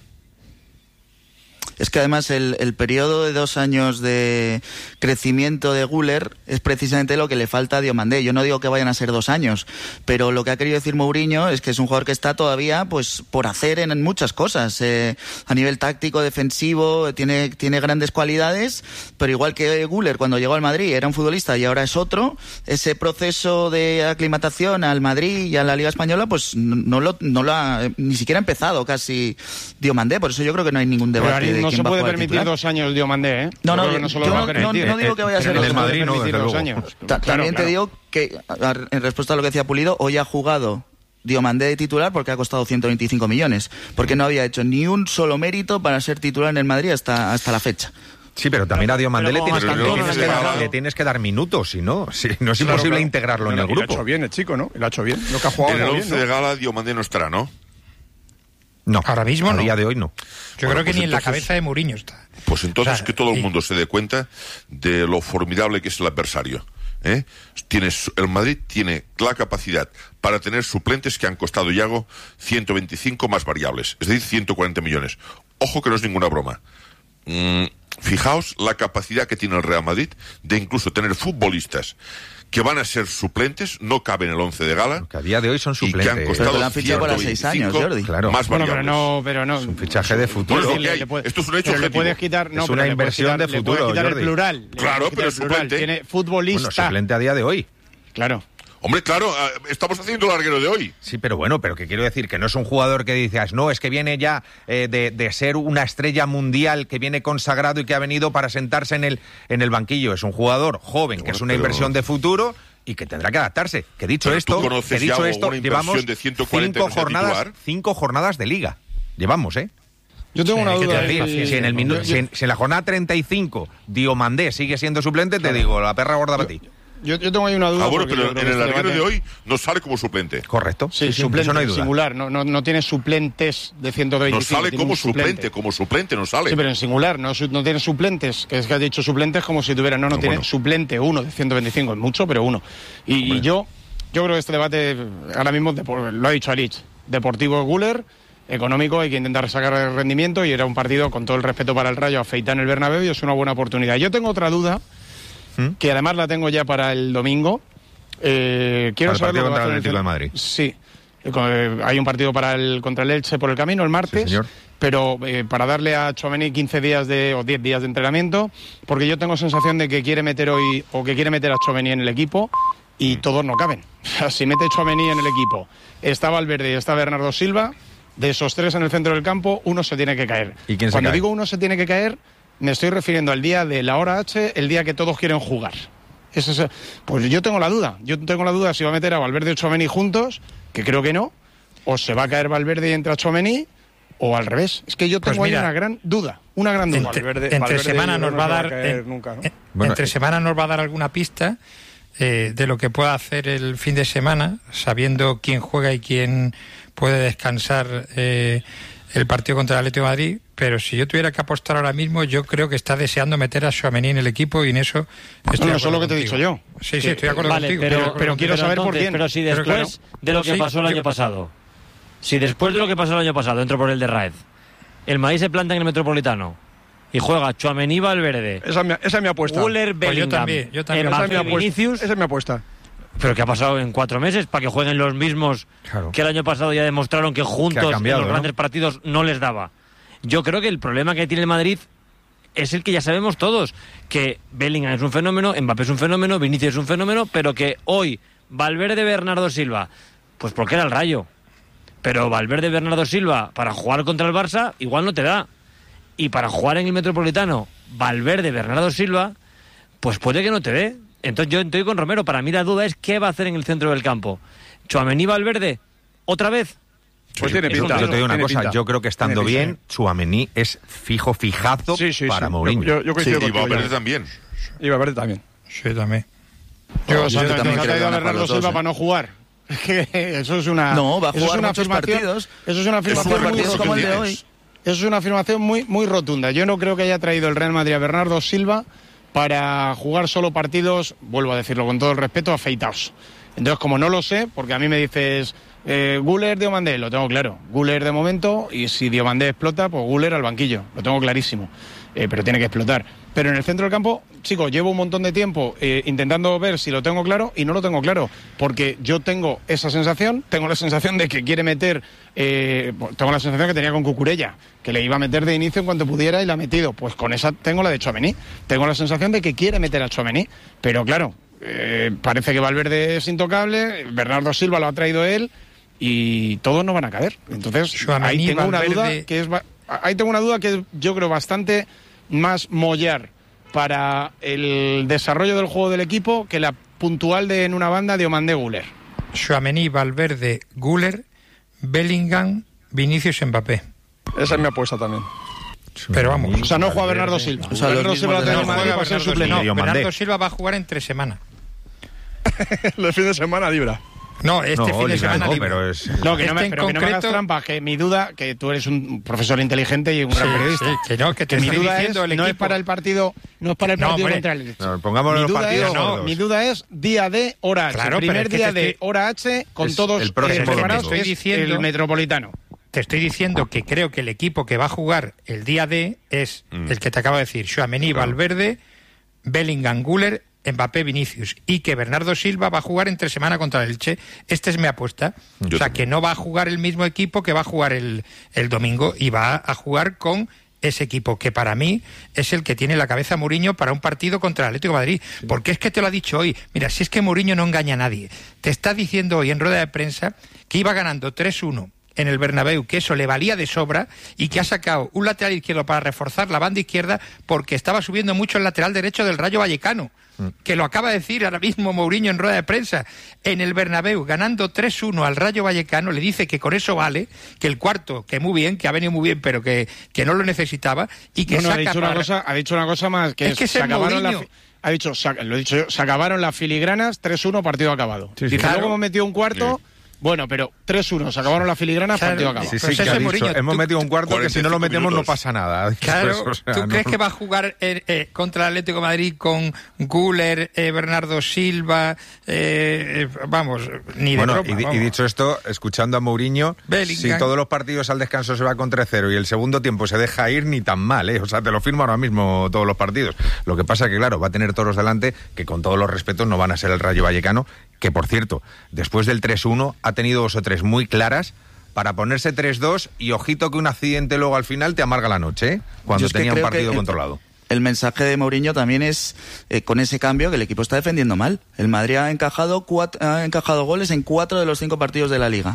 Speaker 13: Es que además el, el periodo de dos años de crecimiento de Güler es precisamente lo que le falta a Diomandé. Yo no digo que vayan a ser dos años, pero lo que ha querido decir Mourinho es que es un jugador que está todavía pues por hacer en, en muchas cosas. Eh, a nivel táctico, defensivo, tiene, tiene grandes cualidades, pero igual que Güler cuando llegó al Madrid era un futbolista y ahora es otro, ese proceso de aclimatación al Madrid y a la Liga Española pues no, no lo, no lo ha ni siquiera ha empezado casi Diomandé. Por eso yo creo que no hay ningún
Speaker 10: Pero
Speaker 13: debate
Speaker 10: Ari,
Speaker 13: de
Speaker 10: no
Speaker 13: quién
Speaker 10: se
Speaker 13: va a
Speaker 10: puede
Speaker 13: jugar
Speaker 10: permitir
Speaker 13: titular.
Speaker 10: dos años Diomandé, ¿eh?
Speaker 13: No, no,
Speaker 10: Yo creo que no se lo
Speaker 13: yo
Speaker 10: va a
Speaker 13: no,
Speaker 10: permitir.
Speaker 13: no digo que vaya a ser
Speaker 3: en
Speaker 13: dos
Speaker 3: el
Speaker 13: años.
Speaker 3: Madrid no,
Speaker 10: permitir
Speaker 3: desde
Speaker 10: dos
Speaker 3: luego.
Speaker 10: años.
Speaker 13: Ta-
Speaker 10: Claro,
Speaker 13: También te
Speaker 10: claro.
Speaker 13: digo que, a- en respuesta a lo que decía Pulido, hoy ha jugado Diomandé de titular porque ha costado ciento veinticinco millones, porque no había hecho ni un solo mérito para ser titular en el Madrid hasta, hasta la fecha.
Speaker 3: Sí, pero también a Diomandé le
Speaker 9: pero
Speaker 3: tienes,
Speaker 9: como
Speaker 3: le
Speaker 9: más
Speaker 3: tienes
Speaker 9: tanto,
Speaker 3: que
Speaker 9: no
Speaker 3: dar,
Speaker 9: necesita-
Speaker 3: le tienes que dar minutos, si no, si no es
Speaker 14: Claro,
Speaker 3: imposible
Speaker 14: claro.
Speaker 3: integrarlo en
Speaker 14: No,
Speaker 3: el
Speaker 14: y Lo ha
Speaker 3: grupo.
Speaker 14: hecho bien el chico, ¿no? Lo ha hecho bien. Lo que ha jugado
Speaker 12: En el
Speaker 14: muy
Speaker 12: once
Speaker 14: bien,
Speaker 12: de
Speaker 14: ¿no?
Speaker 12: gala Diomandé no estará, ¿no?
Speaker 3: No,
Speaker 11: Ahora mismo
Speaker 3: a
Speaker 11: no.
Speaker 3: día de hoy no.
Speaker 11: Yo
Speaker 12: Bueno,
Speaker 11: creo que
Speaker 12: pues
Speaker 11: ni en la
Speaker 12: entonces-
Speaker 11: cabeza de Mourinho está.
Speaker 12: Pues entonces
Speaker 11: O sea,
Speaker 12: que todo el
Speaker 11: y-
Speaker 12: mundo se dé cuenta de lo formidable que es el adversario. ¿eh? Tienes, el Madrid tiene la capacidad para tener suplentes que han costado, Iago, ciento veinticinco más variables, es decir, ciento cuarenta millones. Ojo que no es ninguna broma. Mm, fijaos la capacidad que tiene el Real Madrid de incluso tener futbolistas que van a ser suplentes, no caben en el once de gala.
Speaker 3: Que a día de hoy son
Speaker 12: Y que
Speaker 3: suplentes.
Speaker 12: han costado
Speaker 13: Pero lo han fichado para seis años, Jordi.
Speaker 3: Claro.
Speaker 12: más
Speaker 10: Bueno,
Speaker 12: variables.
Speaker 10: pero no, pero no.
Speaker 3: Es un fichaje de futuro.
Speaker 12: Bueno,
Speaker 10: Sí,
Speaker 12: lo que
Speaker 10: le-
Speaker 12: hay.
Speaker 10: le
Speaker 12: Esto es un hecho
Speaker 10: pero le
Speaker 12: objetivo.
Speaker 10: puedes quitar, no,
Speaker 3: Es
Speaker 10: pero
Speaker 3: una
Speaker 10: le puedes
Speaker 3: inversión
Speaker 10: quitar-
Speaker 3: de
Speaker 10: le puedes
Speaker 3: futuro,
Speaker 10: quitar
Speaker 3: Jordi.
Speaker 10: el plural. Le
Speaker 12: Claro,
Speaker 10: puedes
Speaker 12: pero
Speaker 10: quitar
Speaker 12: es
Speaker 10: el plural.
Speaker 12: suplente.
Speaker 10: Tiene futbolista.
Speaker 3: Bueno, suplente a día de hoy.
Speaker 10: Claro.
Speaker 12: Hombre, claro, ah, estamos haciendo el larguero de hoy.
Speaker 3: Sí, pero bueno, pero que quiero decir que no es un jugador que dices, no, es que viene ya eh, de, de ser una estrella mundial, que viene consagrado y que ha venido para sentarse en el, en el banquillo. Es un jugador joven, que
Speaker 12: Bueno,
Speaker 3: es una
Speaker 12: pero-
Speaker 3: inversión de futuro y que tendrá que adaptarse. Que dicho
Speaker 12: Pero
Speaker 3: esto,
Speaker 12: tú conoces
Speaker 3: que dicho
Speaker 12: ya
Speaker 3: esto,
Speaker 12: una inversión
Speaker 3: llevamos
Speaker 12: de ciento cuarenta
Speaker 3: cinco
Speaker 12: que sea
Speaker 3: jornadas,
Speaker 12: titular.
Speaker 3: cinco jornadas de liga. Llevamos, ¿eh?
Speaker 10: Yo tengo
Speaker 11: Sí,
Speaker 10: una
Speaker 11: hay que
Speaker 10: duda.
Speaker 11: tener
Speaker 10: ahí.
Speaker 11: paciencia.
Speaker 3: Si en, el minu-
Speaker 10: Yo-
Speaker 3: si en- si en la jornada treinta y cinco Diomandé sigue siendo suplente, te digo, la perra gorda para ti.
Speaker 10: Yo, yo tengo ahí una duda.
Speaker 12: Ah, bueno,
Speaker 10: porque
Speaker 12: pero
Speaker 10: yo creo
Speaker 12: en
Speaker 10: que
Speaker 12: el
Speaker 10: este
Speaker 12: larguero de
Speaker 10: debate-
Speaker 12: hoy no sale como suplente.
Speaker 3: Correcto.
Speaker 10: Sí,
Speaker 3: Sí, sí,
Speaker 10: suplente,
Speaker 3: eso no hay duda.
Speaker 10: singular. No, no, no tiene suplentes de ciento
Speaker 12: No
Speaker 10: veinticinco.
Speaker 12: sale
Speaker 10: tiene
Speaker 12: como
Speaker 10: un
Speaker 12: suplente, como suplente no sale.
Speaker 10: Sí, pero en singular, no, su- no tiene suplentes. Que es que has dicho suplentes como si tuviera. No, no,
Speaker 12: No,
Speaker 10: tiene
Speaker 12: bueno.
Speaker 10: suplente uno de ciento veinticinco. Es mucho, pero uno. Y, y yo, yo creo que este debate, ahora mismo, depor- lo ha dicho Alich, deportivo Güler, económico, hay que intentar sacar el rendimiento y era un partido, con todo el respeto para el Rayo, afeitar en el Bernabéu y es una buena oportunidad. Yo tengo otra duda,
Speaker 3: ¿Mm?
Speaker 10: que además la tengo ya para el domingo. Eh, quiero
Speaker 3: Para el
Speaker 10: saber
Speaker 3: partido
Speaker 10: lo que va a
Speaker 3: contra el
Speaker 10: hacer
Speaker 3: Atlético de
Speaker 10: Cel-
Speaker 3: Madrid.
Speaker 10: Sí. Eh, con- eh, Hay un partido para el contra el Elche por el camino el martes,
Speaker 3: Sí, señor.
Speaker 10: pero eh, para darle a Tchouaméni quince días de o diez días de entrenamiento, porque yo tengo sensación de que quiere meter hoy o que quiere meter a Tchouaméni en el equipo y todos no caben. O sea, si mete Tchouaméni en el equipo, está Valverde y está Bernardo Silva, de esos tres en el centro del campo, uno se tiene que caer.
Speaker 3: ¿Y quién se
Speaker 10: Cuando
Speaker 3: cae?
Speaker 10: digo uno se tiene que caer, me estoy refiriendo al día de la hora H, el día que todos quieren jugar. Eso es, pues yo tengo la duda. Yo tengo la duda si va a meter a Valverde y Tchouaméni juntos, que creo que no, o se va a caer Valverde y entra Tchouaméni, o al revés. Es que yo tengo pues mira, ahí una gran duda. Una gran duda.
Speaker 11: Entre,
Speaker 10: Valverde,
Speaker 11: entre
Speaker 10: Valverde
Speaker 11: semana nos
Speaker 10: no
Speaker 11: va a
Speaker 10: va
Speaker 11: dar.
Speaker 10: A
Speaker 11: En,
Speaker 10: nunca, ¿no?
Speaker 3: Bueno,
Speaker 11: entre
Speaker 3: eh,
Speaker 11: semana nos va a dar alguna pista eh, de lo que pueda hacer el fin de semana, sabiendo quién juega y quién puede descansar eh, el partido contra el Atlético de Madrid. Pero si yo tuviera que apostar ahora mismo, yo creo que está deseando meter a Tchouaméni en el equipo y en eso estoy
Speaker 10: no, no, eso es lo que te he dicho yo.
Speaker 11: Sí, sí, estoy de acuerdo
Speaker 9: vale,
Speaker 11: contigo.
Speaker 9: Pero,
Speaker 11: pero,
Speaker 10: pero quiero
Speaker 9: pero
Speaker 10: saber
Speaker 9: entonces,
Speaker 10: por quién.
Speaker 9: Pero si después
Speaker 10: pero claro,
Speaker 9: de lo que
Speaker 11: sí,
Speaker 9: pasó el año
Speaker 11: yo,
Speaker 9: pasado, si después de lo que pasó el año pasado, entro por el de Raed, el Madrid se planta en el Metropolitano y juega Tchouaméni, Valverde,
Speaker 14: Esa, esa es mi apuesta.
Speaker 9: Guller, Bellingham,
Speaker 11: pues yo también, yo también.
Speaker 9: Mbappé,
Speaker 14: Esa es mi apuesta.
Speaker 9: Vinicius.
Speaker 14: Esa es mi apuesta.
Speaker 9: Pero ¿qué ha pasado en cuatro meses? Para que jueguen los mismos
Speaker 3: Claro.
Speaker 9: que el año pasado ya demostraron que juntos
Speaker 3: Que ha cambiado,
Speaker 9: en los
Speaker 3: ¿no?
Speaker 9: grandes partidos no les daba. Yo creo que el problema que tiene el Madrid es el que ya sabemos todos, que Bellingham es un fenómeno, Mbappé es un fenómeno, Vinicius es un fenómeno, pero que hoy Valverde, Bernardo Silva, pues porque era el Rayo, pero Valverde, Bernardo Silva para jugar contra el Barça igual no te da, y para jugar en el Metropolitano Valverde, Bernardo Silva, pues puede que no te dé. Entonces yo estoy con Romero. Para mí la duda es qué va a hacer en el centro del campo. ¿Tchouaméni, Valverde? ¿Otra vez?
Speaker 14: Pues tiene pinta.
Speaker 3: Yo te digo una
Speaker 14: tiene
Speaker 3: cosa,
Speaker 14: pinta.
Speaker 3: yo creo que estando
Speaker 14: Tiene
Speaker 3: bien,
Speaker 14: pinta.
Speaker 3: Tchouaméni es fijo, fijazo
Speaker 14: Sí, sí,
Speaker 3: para
Speaker 14: sí.
Speaker 3: Mourinho.
Speaker 14: Yo, yo coincido
Speaker 12: Sí, y
Speaker 14: contigo,
Speaker 12: Valverde
Speaker 14: ya.
Speaker 12: también.
Speaker 14: Y Valverde también.
Speaker 11: Sí, también.
Speaker 10: Yo,
Speaker 13: Yo
Speaker 10: yo
Speaker 13: también
Speaker 10: también
Speaker 13: creo que
Speaker 10: traído a
Speaker 13: van a jugar
Speaker 10: Bernardo
Speaker 13: los dos,
Speaker 10: Silva
Speaker 13: ¿eh?
Speaker 10: para no jugar. Es que eso es una.
Speaker 13: No, va a
Speaker 10: eso es
Speaker 13: jugar
Speaker 10: una
Speaker 13: muchos
Speaker 10: afirmación-
Speaker 13: partidos.
Speaker 10: Eso es una afirmación muy
Speaker 13: partidos como el de
Speaker 10: rotunda.
Speaker 13: hoy.
Speaker 10: Eso es una afirmación muy, muy rotunda. Yo no creo que haya traído el Real Madrid a Bernardo Silva para jugar solo partidos, vuelvo a decirlo con todo el respeto, afeitados. Entonces, como no lo sé, porque a mí me dices eh, Guller, Diomandé, lo tengo claro. Guller de momento, y si Diomandé explota, pues Guller al banquillo, lo tengo clarísimo. Eh, pero tiene que explotar. Pero en el centro del campo, chicos, llevo un montón de tiempo eh, intentando ver si lo tengo claro y no lo tengo claro, porque yo tengo esa sensación, tengo la sensación de que quiere meter, eh, tengo la sensación que tenía con Cucurella, que le iba a meter de inicio en cuanto pudiera y la ha metido. Pues con esa tengo la de Tchouaméni, tengo la sensación de que quiere meter a Tchouaméni, pero claro, eh, parece que Valverde es intocable, Bernardo Silva lo ha traído él y todos no van a caer. Entonces,
Speaker 11: Tchouaméni,
Speaker 10: ahí tengo una
Speaker 11: Valverde-
Speaker 10: duda que es ba- ahí tengo una duda que es, yo creo, bastante más mollar para el desarrollo del juego del equipo que la puntual de en una banda de Omandé Guller.
Speaker 11: Tchouaméni, Valverde, Guller, Bellingham, Vinicius, Mbappé.
Speaker 14: Esa es mi apuesta también.
Speaker 11: Pero vamos.
Speaker 10: O sea, no juega Bernardo Silva.
Speaker 13: O sea, los
Speaker 10: Bernardo Silva
Speaker 13: mismos
Speaker 10: lo
Speaker 13: de
Speaker 10: tiene
Speaker 13: no
Speaker 10: en Madrid
Speaker 11: juega
Speaker 10: para ser
Speaker 11: Bernardo
Speaker 10: suplente.
Speaker 11: Silva.
Speaker 3: Yo mandé.
Speaker 11: Bernardo Silva va a jugar entre semana.
Speaker 14: El fin de semana libra.
Speaker 11: No, este
Speaker 3: No,
Speaker 11: fin de
Speaker 3: Liga
Speaker 11: semana
Speaker 3: no,
Speaker 11: libre.
Speaker 3: pero es...
Speaker 10: No, que no
Speaker 11: Este
Speaker 10: me,
Speaker 11: en
Speaker 10: pero que no me hagas
Speaker 11: concreto-
Speaker 10: trampa, que mi duda, que tú eres un profesor inteligente y un gran
Speaker 11: Sí,
Speaker 10: periodista.
Speaker 11: sí, que no, que te
Speaker 10: mi
Speaker 11: estoy
Speaker 10: duda
Speaker 11: diciendo
Speaker 10: es,
Speaker 11: el
Speaker 10: no es
Speaker 11: equipo.
Speaker 10: para el partido, no es para el
Speaker 11: No,
Speaker 10: partido
Speaker 11: hombre.
Speaker 10: contra el Elche.
Speaker 3: No, pongamos
Speaker 10: Mi
Speaker 3: los
Speaker 10: duda
Speaker 3: partidos
Speaker 10: es,
Speaker 3: gordos.
Speaker 10: mi duda es día D, hora H.
Speaker 11: Claro,
Speaker 10: el
Speaker 11: pero
Speaker 10: primer
Speaker 11: es que
Speaker 10: día
Speaker 11: te
Speaker 10: de
Speaker 11: estoy-
Speaker 10: hora H con
Speaker 3: Es
Speaker 10: todos
Speaker 3: el próximo
Speaker 10: eh, preparados,
Speaker 11: domingo.
Speaker 10: es
Speaker 11: Estoy diciendo-
Speaker 10: el Metropolitano.
Speaker 11: Te estoy diciendo que creo que el equipo que va a jugar el día D es
Speaker 12: Mm.
Speaker 11: el que te acabo de decir, Tchouaméni, Valverde, Bellingham, Guller, Mbappé, Vinicius, y que Bernardo Silva va a jugar entre semana contra el Elche. Esta es mi apuesta.
Speaker 12: Yo
Speaker 11: o sea,
Speaker 12: también.
Speaker 11: que no va a jugar el mismo equipo que va a jugar el, el domingo, y va a jugar con ese equipo, que para mí es el que tiene la cabeza Mourinho para un partido contra el Atlético de Madrid. Porque es que te lo ha dicho hoy. Mira, si es que Mourinho no engaña a nadie. Te está diciendo hoy en rueda de prensa que iba ganando tres uno en el Bernabéu, que eso le valía de sobra, y que ha sacado un lateral izquierdo para reforzar la banda izquierda porque estaba subiendo mucho el lateral derecho del Rayo Vallecano, que lo acaba de decir ahora mismo Mourinho en rueda de prensa. En el Bernabéu, ganando tres uno al Rayo Vallecano, le dice que con eso vale, que el cuarto, que muy bien, que ha venido muy bien, pero que, que no lo necesitaba, y que
Speaker 10: No, no, ha
Speaker 11: saca
Speaker 10: dicho una
Speaker 11: para-
Speaker 10: cosa, ha dicho una cosa más, que
Speaker 11: Es
Speaker 10: es,
Speaker 11: que ese
Speaker 10: se
Speaker 11: es
Speaker 10: acabaron
Speaker 11: Mourinho.
Speaker 10: la fi- ha dicho, se, lo he dicho yo, se acabaron las filigranas, tres uno, partido acabado.
Speaker 3: Sí, sí.
Speaker 10: Dice,
Speaker 11: Claro.
Speaker 10: luego hemos metido un cuarto, bueno, pero tres uno, se acabaron las filigranas,
Speaker 11: Claro.
Speaker 10: partido acabado.
Speaker 3: Sí, sí,
Speaker 11: Pues
Speaker 3: que
Speaker 11: ese
Speaker 3: ha
Speaker 11: es
Speaker 3: dicho,
Speaker 11: Mourinho.
Speaker 3: hemos
Speaker 11: Tú-
Speaker 3: metido un cuarto que si no lo
Speaker 12: cuarenta y cinco
Speaker 3: metemos no
Speaker 12: minutos.
Speaker 3: pasa nada. Ha dicho
Speaker 11: Claro,
Speaker 3: eso, o sea,
Speaker 11: ¿tú
Speaker 3: no-
Speaker 11: crees que va a jugar eh, eh, contra el Atlético de Madrid con Guller, eh, Bernardo Silva? Eh, eh, vamos, ni de
Speaker 3: Bueno,
Speaker 11: broma,
Speaker 3: y, di- y
Speaker 11: vamos.
Speaker 3: dicho esto, escuchando a Mourinho,
Speaker 11: Bellingham.
Speaker 3: si todos los partidos al descanso se va con tres cero y el segundo tiempo se deja ir, ni tan mal, ¿eh? O sea, te lo firmo ahora mismo todos los partidos. Lo que pasa que, claro, va a tener toros delante que, con todos los respetos, no van a ser el Rayo Vallecano, que, por cierto, después del tres uno ha tenido dos o tres muy claras para ponerse tres dos, y ojito que un accidente luego al final te amarga la noche, ¿eh? Cuando
Speaker 13: Yo es que
Speaker 3: tenía un
Speaker 13: creo que
Speaker 3: partido
Speaker 13: el-
Speaker 3: controlado.
Speaker 13: El mensaje de Mourinho también es, eh, con ese cambio, que el equipo está defendiendo mal. El Madrid ha encajado, cuatro, ha encajado goles en cuatro de los cinco partidos de la Liga.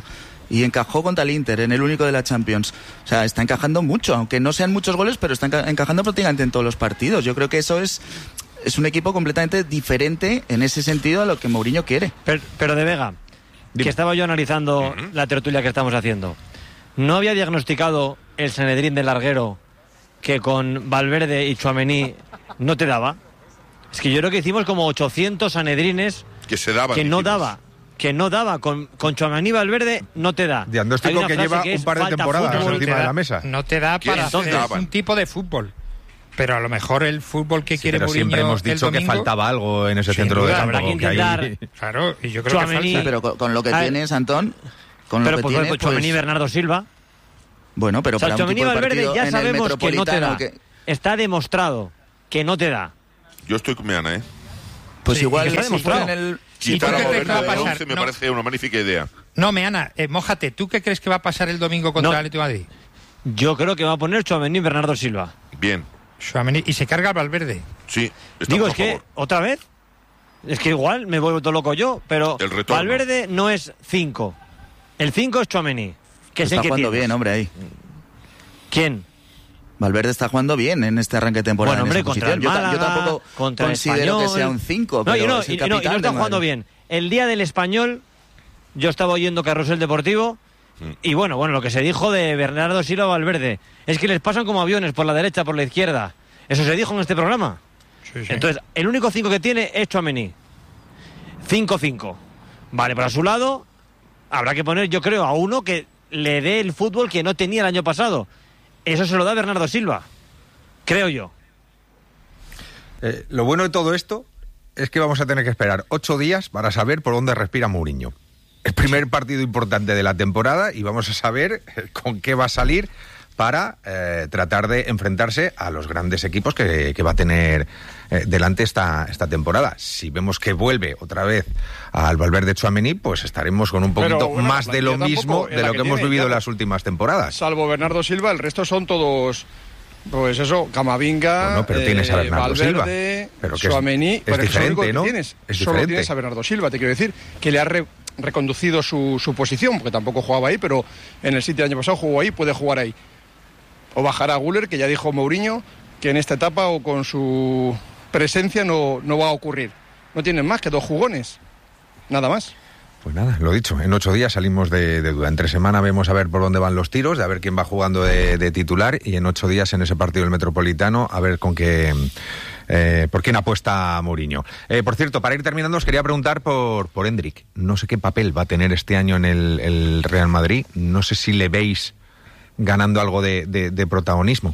Speaker 13: y encajó contra el Inter en el único de la Champions. O sea, está encajando mucho, aunque no sean muchos goles, pero está enca- encajando prácticamente en todos los partidos. Yo creo que eso es es un equipo completamente diferente en ese sentido a lo que Mourinho quiere.
Speaker 9: Pero, pero de Vega, Dime. que estaba yo analizando uh-huh. la tertulia que estamos haciendo, ¿no había diagnosticado el Sanedrín del larguero que con Valverde y Tchouaméni no te daba? Es que yo creo que hicimos como ochocientos Sanedrines
Speaker 12: que se daban,
Speaker 9: que no
Speaker 12: dijimos.
Speaker 9: daba. Que no daba, con, con Tchouaméni Valverde no te da.
Speaker 3: Diagnóstico que lleva que un par de temporadas
Speaker 11: fútbol,
Speaker 3: encima
Speaker 11: da,
Speaker 3: de la mesa.
Speaker 11: No te da para hacer un tipo de fútbol. Pero a lo mejor el fútbol que
Speaker 3: sí,
Speaker 11: quiere
Speaker 3: pero
Speaker 11: Mourinho
Speaker 3: siempre hemos dicho
Speaker 11: domingo,
Speaker 3: que faltaba algo en ese centro
Speaker 9: duda,
Speaker 3: de campo.
Speaker 9: habrá que intentar.
Speaker 3: Que ahí...
Speaker 11: Claro, y yo creo
Speaker 9: Tchouaméni,
Speaker 11: que falta.
Speaker 13: Sí, pero con, con lo que
Speaker 9: a
Speaker 13: tienes, Antón, con
Speaker 9: pero
Speaker 13: lo que
Speaker 9: pues,
Speaker 13: tienes,
Speaker 9: pues Tchouaméni y
Speaker 13: pues...
Speaker 9: Bernardo Silva.
Speaker 13: Bueno, pero
Speaker 9: o sea,
Speaker 13: para un tipo de
Speaker 9: Valverde
Speaker 13: partido
Speaker 9: ya
Speaker 13: en el
Speaker 9: sabemos que no te da.
Speaker 13: que...
Speaker 9: Está demostrado que no te da.
Speaker 12: Yo estoy con Meana, ¿eh?
Speaker 13: Pues
Speaker 11: sí,
Speaker 13: igual
Speaker 9: está demostrado.
Speaker 13: en el...
Speaker 12: Quitar a Valverde
Speaker 11: va a
Speaker 12: de
Speaker 11: pasar?
Speaker 12: once me
Speaker 11: no.
Speaker 12: parece una magnífica idea.
Speaker 11: No, Meana, eh, mójate. ¿Tú qué crees que va a pasar el domingo contra
Speaker 9: no.
Speaker 11: el Atlético de Madrid?
Speaker 9: Yo creo que va a poner Tchouaméni y Bernardo Silva.
Speaker 12: Bien.
Speaker 11: Tchouaméni, y se carga al Valverde.
Speaker 12: Sí,
Speaker 9: Digo,
Speaker 12: a
Speaker 9: es que,
Speaker 12: favor.
Speaker 9: ¿otra vez? Es que igual me vuelvo todo loco yo, pero
Speaker 12: El retorno.
Speaker 9: Valverde no es cinco. El cinco es Tchouaméni, que es
Speaker 13: Está
Speaker 9: el que
Speaker 13: jugando
Speaker 9: tienes.
Speaker 13: bien, hombre, ahí.
Speaker 9: ¿Quién?
Speaker 13: Valverde está jugando bien en este arranque de temporada.
Speaker 9: Bueno, hombre,
Speaker 13: en esa
Speaker 9: contra el
Speaker 13: posición.
Speaker 9: Málaga,
Speaker 13: yo, ta- yo tampoco
Speaker 9: contra el
Speaker 13: considero
Speaker 9: Español.
Speaker 13: que sea un cinco,
Speaker 9: No,
Speaker 13: pero
Speaker 9: y no,
Speaker 13: es el
Speaker 9: y, no, y no
Speaker 13: capitán
Speaker 9: está
Speaker 13: del
Speaker 9: jugando
Speaker 13: Madrid.
Speaker 9: bien. El día del Español, yo estaba oyendo Carrusel Deportivo, y bueno, bueno, lo que se dijo de Bernardo Silva Valverde es que les pasan como aviones por la derecha, por la izquierda. Eso se dijo en este programa.
Speaker 11: Sí, sí.
Speaker 9: Entonces, el único cinco que tiene es Tchouaméni. cinco cinco. Vale, pero a su lado habrá que poner, yo creo, a uno que le dé el fútbol que no tenía el año pasado. Eso se lo da Bernardo Silva, creo yo.
Speaker 3: Eh, lo bueno de todo esto es que vamos a tener que esperar ocho días para saber por dónde respira Mourinho. El primer partido importante de la temporada y vamos a saber con qué va a salir para eh, tratar de enfrentarse a los grandes equipos que, que va a tener eh, delante esta, esta temporada. Si vemos que vuelve otra vez al Valverde Tchouaméni, pues estaremos con un poquito
Speaker 14: Pero, bueno,
Speaker 3: más de lo mismo
Speaker 14: tampoco,
Speaker 3: de lo
Speaker 14: la
Speaker 3: que,
Speaker 14: que
Speaker 3: hemos
Speaker 14: tiene,
Speaker 3: vivido
Speaker 14: claro.
Speaker 3: en las últimas temporadas.
Speaker 14: Salvo Bernardo Silva, el resto son todos, pues eso, Camavinga,
Speaker 3: Bueno, pero tienes a
Speaker 14: eh,
Speaker 3: Bernardo
Speaker 14: Valverde,
Speaker 3: Silva. Pero que es-
Speaker 14: Tchouaméni,
Speaker 3: es
Speaker 14: pero eso es lo único
Speaker 3: diferente,
Speaker 14: que
Speaker 3: ¿no?
Speaker 14: tienes.
Speaker 3: Es
Speaker 14: Solo
Speaker 3: diferente.
Speaker 14: tienes a Bernardo Silva, te quiero decir, que le ha re- reconducido su, su posición, porque tampoco jugaba ahí, pero en el City el año pasado jugó ahí, puede jugar ahí. O bajará a Güler, que ya dijo Mourinho que en esta etapa o con su presencia no, no va a ocurrir. No tienen más que dos jugones, nada más.
Speaker 3: Pues nada, lo dicho, en ocho días salimos de, de duda. Entre semana vemos a ver por dónde van los tiros, de a ver quién va jugando de, de titular, y en ocho días en ese partido del Metropolitano a ver con qué, eh, por quién apuesta Mourinho. Eh, por cierto, para ir terminando os quería preguntar por, por Endrick. No sé qué papel va a tener este año en el, el Real Madrid. No sé si le veis ganando algo de, de, de protagonismo.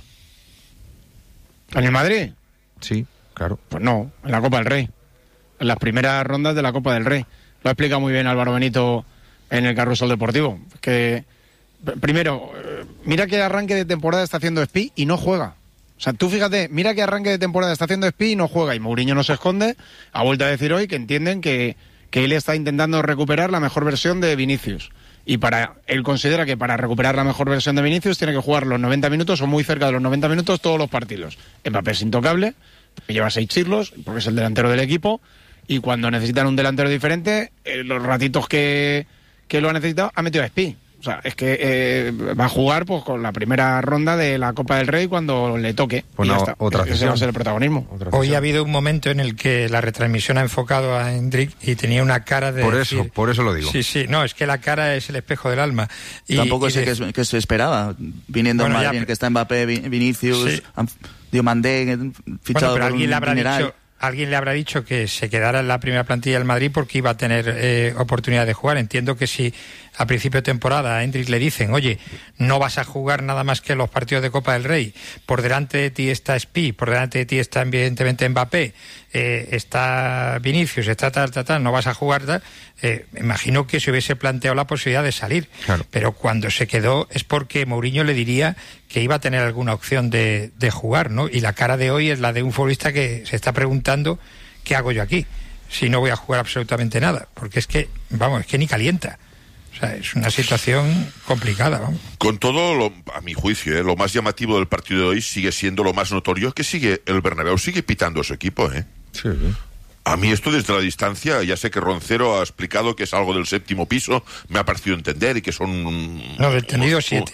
Speaker 10: ¿En el Madrid?
Speaker 3: Sí, claro.
Speaker 10: Pues no, en la Copa del Rey. En las primeras rondas de la Copa del Rey. Lo ha explicado muy bien Álvaro Benito en el Carrusel Deportivo. Que, primero, mira qué arranque de temporada está haciendo Espi y no juega. O sea, tú fíjate, mira qué arranque de temporada está haciendo Espi y no juega. Y Mourinho no se esconde. Ha vuelto a decir hoy que entienden que, que él está intentando recuperar la mejor versión de Vinicius. Y para él considera que para recuperar la mejor versión de Vinicius tiene que jugar los noventa minutos o muy cerca de los noventa minutos todos los partidos. Mbappé es intocable, porque lleva seis siglos, porque es el delantero del equipo, y cuando necesitan un delantero diferente, eh, los ratitos que, que lo ha necesitado, ha metido a Espi. O sea, es que eh, va a jugar pues con la primera ronda de la Copa del Rey cuando le toque.
Speaker 3: Pues
Speaker 10: y ya
Speaker 3: no,
Speaker 10: está.
Speaker 3: otra
Speaker 10: Ese
Speaker 3: cesión.
Speaker 10: va a ser el protagonismo.
Speaker 11: Hoy ha habido un momento en el que la retransmisión ha enfocado a Endrick y tenía una cara de
Speaker 3: Por
Speaker 11: decir-
Speaker 3: eso, por eso lo digo.
Speaker 11: Sí, sí, no, es que la cara es el espejo del alma. Y,
Speaker 13: Tampoco
Speaker 11: y
Speaker 13: sé
Speaker 11: de-
Speaker 13: qué, es- qué se esperaba, viniendo
Speaker 11: Bueno,
Speaker 13: en
Speaker 11: ya,
Speaker 13: Madrid,
Speaker 11: pero-
Speaker 13: que está Mbappé, Vi- Vinicius,
Speaker 11: Sí.
Speaker 13: Anf- Diomandé, fichado
Speaker 11: Bueno, pero
Speaker 13: por
Speaker 11: alguien
Speaker 13: un
Speaker 11: le habrá
Speaker 13: dineral.
Speaker 11: dicho, alguien le habrá dicho que se quedara en la primera plantilla del Madrid porque iba a tener eh, oportunidad de jugar. Entiendo que si a principio de temporada a Endrick le dicen, oye, no vas a jugar nada más que los partidos de Copa del Rey, por delante de ti está Espi, por delante de ti está evidentemente Mbappé, eh, está Vinicius, está tal, tal, tal, no vas a jugar tal, eh, me imagino que se hubiese planteado la posibilidad de salir.
Speaker 3: Claro.
Speaker 11: Pero cuando se quedó es porque Mourinho le diría que iba a tener alguna opción de, de jugar, ¿no? Y la cara de hoy es la de un futbolista que se está preguntando ¿qué hago yo aquí? Si no voy a jugar absolutamente nada, porque es que, vamos, es que ni calienta. O sea, es una situación complicada, vamos.
Speaker 12: Con todo, lo, a mi juicio, ¿eh? lo más llamativo del partido de hoy sigue siendo lo más notorio, es que sigue el Bernabéu sigue pitando a su equipo, ¿eh?
Speaker 3: Sí.
Speaker 12: A mí esto desde la distancia, ya sé que Roncero ha explicado que es algo del séptimo piso, me ha parecido entender y que son...
Speaker 11: No, del tendido siete.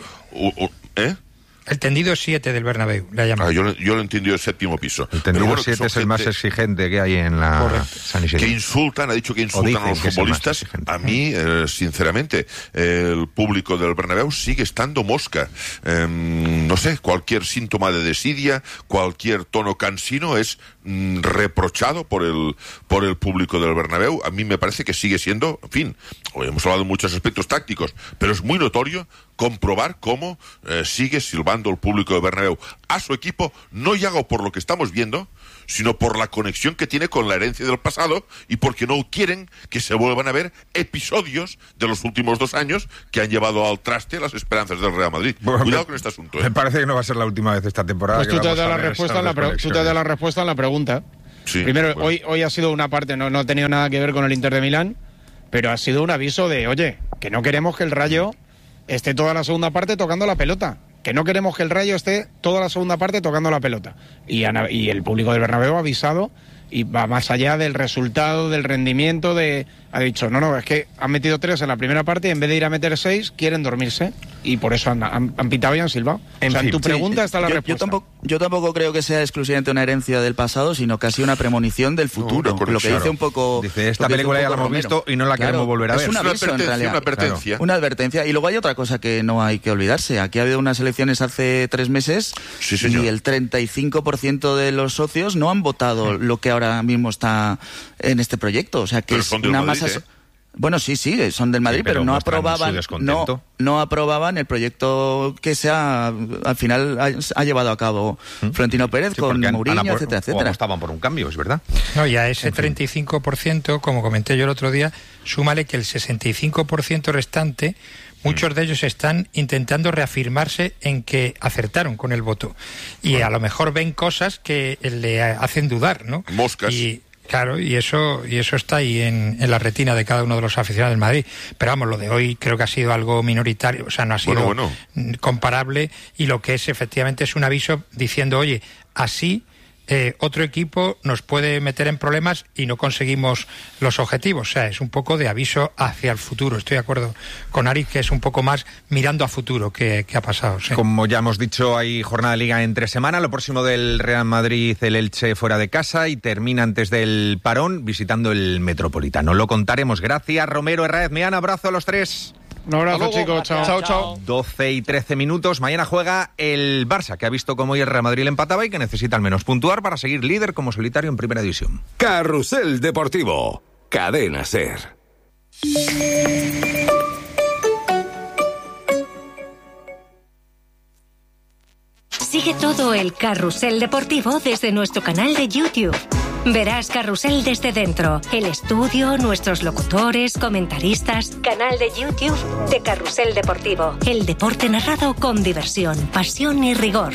Speaker 12: ¿Eh?
Speaker 11: El tendido siete del Bernabéu, le ha llamado.
Speaker 12: Ah, yo, yo lo he entendido el séptimo piso.
Speaker 3: El tendido
Speaker 12: bueno,
Speaker 3: siete es el más exigente que hay en la
Speaker 12: Correcto.
Speaker 3: San Isidro.
Speaker 12: Que insultan, ha dicho que insultan a los futbolistas. A mí, eh, sinceramente, eh, el público del Bernabéu sigue estando mosca. Eh, no sé, cualquier síntoma de desidia, cualquier tono cansino es mm, reprochado por el, por el público del Bernabéu. A mí me parece que sigue siendo, en fin, hoy hemos hablado de muchos aspectos tácticos, pero es muy notorio comprobar cómo eh, sigue silbando el público de Bernabéu a su equipo, no ya por lo que estamos viendo, sino por la conexión que tiene con la herencia del pasado y porque no quieren que se vuelvan a ver episodios de los últimos dos años que han llevado al traste las esperanzas del Real Madrid. Bueno, cuidado me, con este asunto. ¿eh?
Speaker 3: Me parece que no va a ser la última vez esta temporada.
Speaker 10: Pues
Speaker 3: que
Speaker 10: tú, te
Speaker 3: vamos
Speaker 10: das
Speaker 3: a
Speaker 10: la
Speaker 3: ver
Speaker 10: respuesta en la pre- tú te das la respuesta en la pregunta.
Speaker 12: Sí,
Speaker 10: Primero,
Speaker 12: bueno.
Speaker 10: hoy, hoy ha sido una parte, no, no ha tenido nada que ver con el Inter de Milán, pero ha sido un aviso de, oye, que no queremos que el Rayo esté toda la segunda parte tocando la pelota. Que no queremos que el Rayo esté toda la segunda parte tocando la pelota. Y, Ana, y el público del Bernabéu ha avisado y va más allá del resultado, del rendimiento, de ha dicho, no, no, es que han metido tres en la primera parte y en vez de ir a meter seis, quieren dormirse. Y por eso han, han, han pitado y han silbado.
Speaker 13: En
Speaker 10: o sea,
Speaker 13: fin,
Speaker 10: en tu pregunta
Speaker 13: sí,
Speaker 10: está la
Speaker 13: yo,
Speaker 10: respuesta.
Speaker 13: Yo tampoco, yo tampoco creo que sea exclusivamente una herencia del pasado, sino casi una premonición del futuro.
Speaker 3: No,
Speaker 13: lo que dice un poco...
Speaker 3: Dice, esta película ya la hemos visto y no la
Speaker 13: claro,
Speaker 3: queremos volver a ver.
Speaker 13: Es una, aviso,
Speaker 12: una,
Speaker 13: en
Speaker 12: una advertencia.
Speaker 13: Claro, una advertencia. Y luego hay otra cosa que no hay que olvidarse. Aquí ha habido unas elecciones hace tres meses
Speaker 12: sí, señor.
Speaker 13: y el treinta y cinco por ciento de los socios no han votado lo que ahora mismo está en este proyecto. O sea, que
Speaker 12: pero
Speaker 13: es
Speaker 12: son del
Speaker 13: una
Speaker 12: Madrid,
Speaker 13: masa...
Speaker 12: ¿eh?
Speaker 13: Bueno, sí, sí, son del Madrid,
Speaker 3: sí, pero
Speaker 13: pero no aprobaban, no, no aprobaban el proyecto que se ha, al final ha, ha llevado a cabo ¿Mm? Florentino Pérez sí, con Mourinho, por, etcétera, etcétera.
Speaker 3: Estaban por un cambio, es verdad.
Speaker 11: No, y a ese treinta y cinco por ciento, como comenté yo el otro día, súmale que el sesenta y cinco por ciento restante, muchos de ellos están intentando reafirmarse en que acertaron con el voto. Y bueno, a lo mejor ven cosas que le hacen dudar, ¿no?
Speaker 12: Moscas.
Speaker 11: Y, claro, y eso y eso está ahí en, en la retina de cada uno de los aficionados del Madrid. Pero vamos, lo de hoy creo que ha sido algo minoritario, o sea, no ha sido
Speaker 12: bueno, bueno.
Speaker 11: comparable, y lo que es efectivamente es un aviso diciendo, oye, así eh, otro equipo nos puede meter en problemas y no conseguimos los objetivos. O sea, es un poco de aviso hacia el futuro. Estoy de acuerdo con Ari, que es un poco más mirando a futuro que, que ha pasado. ¿Sí?
Speaker 3: Como ya hemos dicho, hay jornada de Liga entre semana. Lo próximo del Real Madrid, el Elche fuera de casa, y termina antes del parón visitando el Metropolitano. Lo contaremos. Gracias, Romero, Herráez, Meana. Abrazo a los tres.
Speaker 10: Un abrazo, chicos. Chao.
Speaker 14: Chao, chao.
Speaker 3: doce y trece minutos. Mañana juega el Barça, que ha visto cómo hoy el Real Madrid le empataba y que necesita al menos puntuar para seguir líder como solitario en Primera División.
Speaker 1: Carrusel Deportivo. Cadena SER.
Speaker 15: Sigue todo el Carrusel Deportivo desde nuestro canal de YouTube. Verás Carrusel desde dentro, el estudio, nuestros locutores, comentaristas. Canal de YouTube de Carrusel Deportivo. El deporte narrado con diversión, pasión y rigor.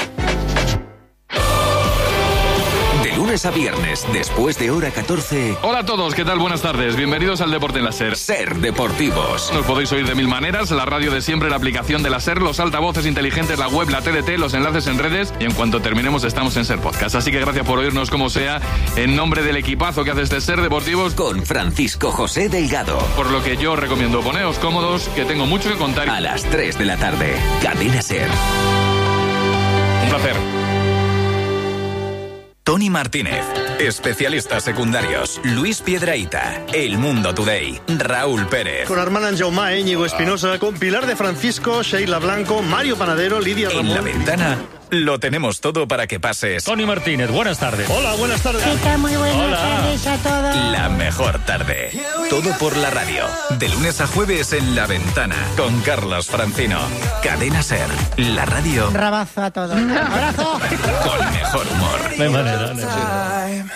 Speaker 16: De lunes a viernes, después de hora catorce.
Speaker 17: Hola a todos, ¿qué tal? Buenas tardes. Bienvenidos al Deporte en la SER.
Speaker 16: SER Deportivos.
Speaker 17: Nos podéis oír de mil maneras: la radio de siempre, la aplicación de la SER, los altavoces inteligentes, la web, la T D T, los enlaces en redes, y en cuanto terminemos estamos en SER Podcast. Así que gracias por oírnos como sea, en nombre del equipazo que hace este SER Deportivos.
Speaker 16: Con Francisco José Delgado.
Speaker 17: Por lo que yo recomiendo, poneos cómodos, que tengo mucho que contar.
Speaker 16: A las tres de la tarde, Cadena SER.
Speaker 17: Un placer.
Speaker 16: Tony Martínez, especialistas secundarios, Luis Piedrahita, El Mundo Today, Raúl Pérez.
Speaker 18: Con Armand Jaumá, Íñigo Espinosa, con Pilar de Francisco, Sheila Blanco, Mario Panadero, Lidia Ramón.
Speaker 16: En La Ventana lo tenemos todo para que pases.
Speaker 2: Tony Martínez, buenas tardes.
Speaker 18: Hola, buenas tardes.
Speaker 19: ¿Qué tal? Muy buenas
Speaker 2: Hola.
Speaker 19: tardes a todos.
Speaker 16: La mejor tarde. Todo por la radio. De lunes a jueves en La Ventana. Con Carlos Francino. Cadena SER. La radio.
Speaker 19: Rabazo a todos. ¡Abrazo!
Speaker 16: Con mejor humor.
Speaker 2: De manera, no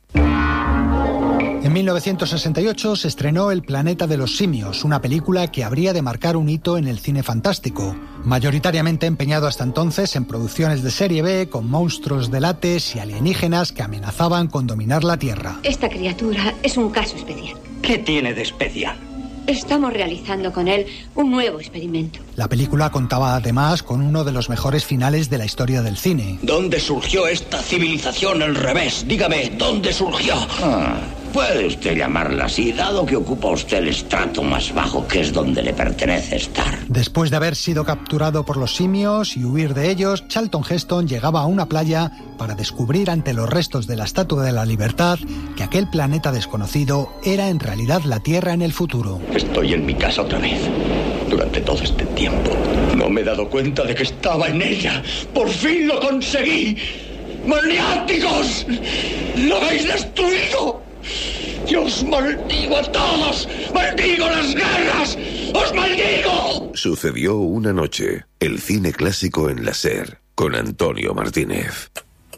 Speaker 20: En mil novecientos sesenta y ocho se estrenó El planeta de los simios, una película que habría de marcar un hito en el cine fantástico, mayoritariamente empeñado hasta entonces en producciones de serie B con monstruos de látex y alienígenas que amenazaban con dominar la Tierra.
Speaker 21: Esta criatura es un caso especial.
Speaker 22: ¿Qué tiene de especial?
Speaker 21: Estamos realizando con él un nuevo experimento.
Speaker 20: La película contaba además con uno de los mejores finales de la historia del cine.
Speaker 22: ¿Dónde surgió esta civilización al revés? Dígame, ¿dónde surgió? Ah,
Speaker 5: Puede usted llamarla así, dado que ocupa usted el estrato más bajo, que es donde le pertenece estar.
Speaker 20: Después de haber sido capturado por los simios y huir de ellos, Charlton Heston llegaba a una playa para descubrir ante los restos de la Estatua de la Libertad que aquel planeta desconocido era en realidad la Tierra en el futuro.
Speaker 5: Estoy en mi casa otra vez. Durante todo este tiempo no me he dado cuenta de que estaba en ella. ¡Por fin lo conseguí! ¡Maniáticos! ¡Lo habéis destruido! ¡Yo os maldigo a todos! ¡Maldigo las guerras! ¡Os maldigo!
Speaker 1: Sucedió una noche. El cine clásico en la SER, con Antonio Martínez.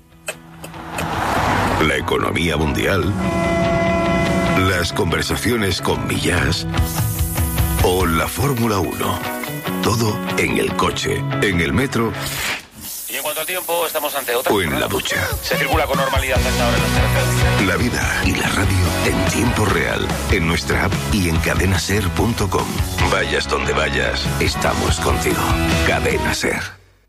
Speaker 1: La economía mundial. Las conversaciones con Millás. O la Fórmula uno. Todo en el coche, en el metro.
Speaker 22: Y en cuanto al tiempo, estamos ante otra.
Speaker 1: O en la ducha.
Speaker 22: Se circula con normalidad hasta ahora en las carreteras.
Speaker 1: La vida y la radio en tiempo real. En nuestra app y en cadena ser punto com. Vayas donde vayas, estamos contigo. Cadena Ser.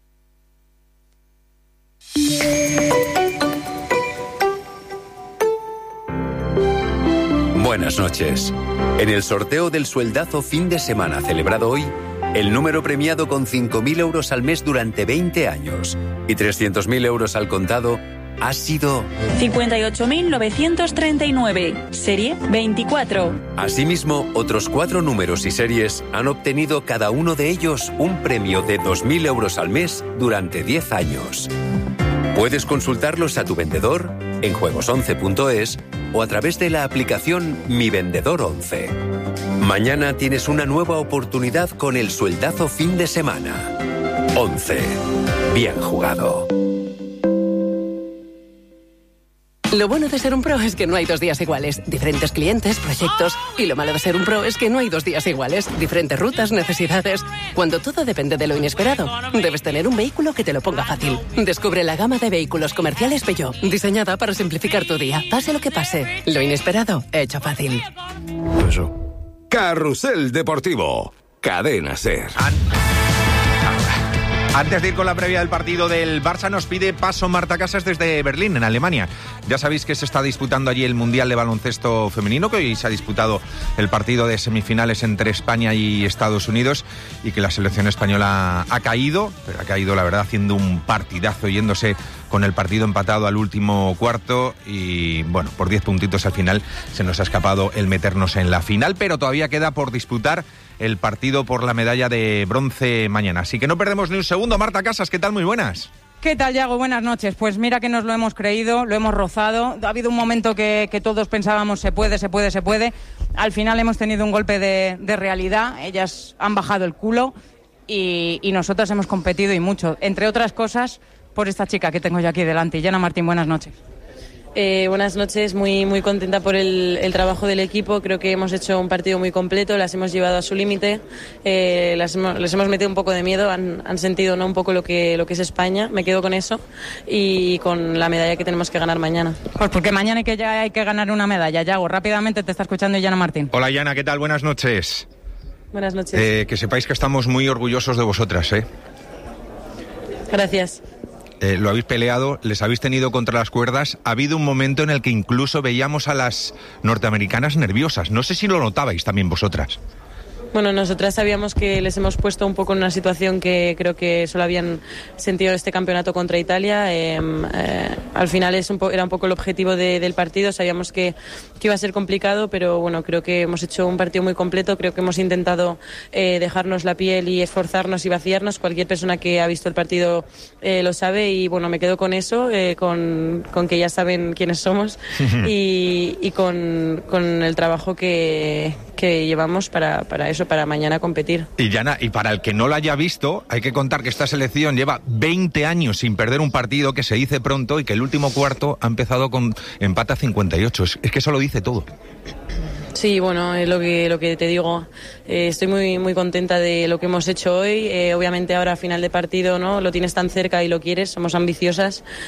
Speaker 23: Buenas noches. En el sorteo del sueldazo fin de semana celebrado hoy, el número premiado con cinco mil euros al mes durante veinte años y trescientos mil euros al contado ha sido
Speaker 24: cincuenta y ocho mil novecientos treinta y nueve, serie veinticuatro.
Speaker 23: Asimismo, otros cuatro números y series han obtenido cada uno de ellos un premio de dos mil euros al mes durante diez años. Puedes consultarlos a tu vendedor en juegos once punto es o a través de la aplicación Mi Vendedor once. Mañana tienes una nueva oportunidad con el sueldazo fin de semana. once. Bien jugado.
Speaker 25: Lo bueno de ser un pro es que no hay dos días iguales. Diferentes clientes, proyectos. Y lo malo de ser un pro es que no hay dos días iguales. Diferentes rutas, necesidades. Cuando todo depende de lo inesperado, debes tener un vehículo que te lo ponga fácil. Descubre la gama de vehículos comerciales Peugeot, diseñada para simplificar tu día. Pase lo que pase, lo inesperado, hecho fácil.
Speaker 1: Eso. Carrusel Deportivo. Cadena Ser.
Speaker 3: Antes de ir con la previa del partido del Barça, nos pide paso Marta Casas desde Berlín, en Alemania. Ya sabéis que se está disputando allí el Mundial de Baloncesto Femenino, que hoy se ha disputado el partido de semifinales entre España y Estados Unidos, y que la selección española ha caído, pero ha caído, la verdad, haciendo un partidazo, yéndose con el partido empatado al último cuarto, y bueno, por diez puntitos al final se nos ha escapado el meternos en la final, pero todavía queda por disputar el partido por la medalla de bronce mañana. Así que no perdemos ni un segundo. Marta Casas, ¿qué tal? Muy buenas.
Speaker 26: ¿Qué tal, Yago? Buenas noches. Pues mira que nos lo hemos creído, lo hemos rozado. Ha habido un momento que, que todos pensábamos se puede, se puede, se puede. Al final hemos tenido un golpe de, de realidad. Ellas han bajado el culo y, y nosotros hemos competido y mucho. Entre otras cosas, por esta chica que tengo yo aquí delante. Yana Martín, buenas noches.
Speaker 27: Eh, buenas noches, muy muy contenta por el, el trabajo del equipo. Creo que hemos hecho un partido muy completo, las hemos llevado a su límite, eh, las hemos, les hemos metido un poco de miedo, han, han sentido no un poco lo que lo que es España. Me quedo con eso y con la medalla que tenemos que ganar mañana.
Speaker 26: Pues porque mañana hay que ya hay que ganar una medalla. Yago, rápidamente te está escuchando Yana Martín.
Speaker 3: Hola Yana, ¿qué tal? Buenas noches.
Speaker 27: Buenas noches.
Speaker 3: Eh, que sepáis que estamos muy orgullosos de vosotras, ¿eh?
Speaker 27: Gracias.
Speaker 3: Eh, lo habéis peleado, les habéis tenido contra las cuerdas. Ha habido un momento en el que incluso veíamos a las norteamericanas nerviosas. No sé si lo notabais también vosotras.
Speaker 27: Bueno, nosotras sabíamos que les hemos puesto un poco en una situación que creo que solo habían sentido este campeonato contra Italia. Eh, eh, al final es un po- era un poco el objetivo de, del partido. Sabíamos que, que iba a ser complicado, pero bueno, creo que hemos hecho un partido muy completo. Creo que hemos intentado eh, dejarnos la piel y esforzarnos y vaciarnos. Cualquier persona que ha visto el partido eh, lo sabe y bueno, me quedo con eso, eh, con, con que ya saben quiénes somos y, y con, con el trabajo que, que llevamos para, para eso, para mañana competir.
Speaker 3: Y Yana, y para el que no lo haya visto, hay que contar que esta selección lleva veinte años sin perder un partido, que se dice pronto, y que el último cuarto ha empezado con empate a cincuenta y ocho. Es, es que eso lo dice todo.
Speaker 27: Sí, bueno, es lo que lo que te digo. Eh, estoy muy muy contenta de lo que hemos hecho hoy. Eh, obviamente ahora a final de partido, ¿no? Lo tienes tan cerca y lo quieres. Somos ambiciosas,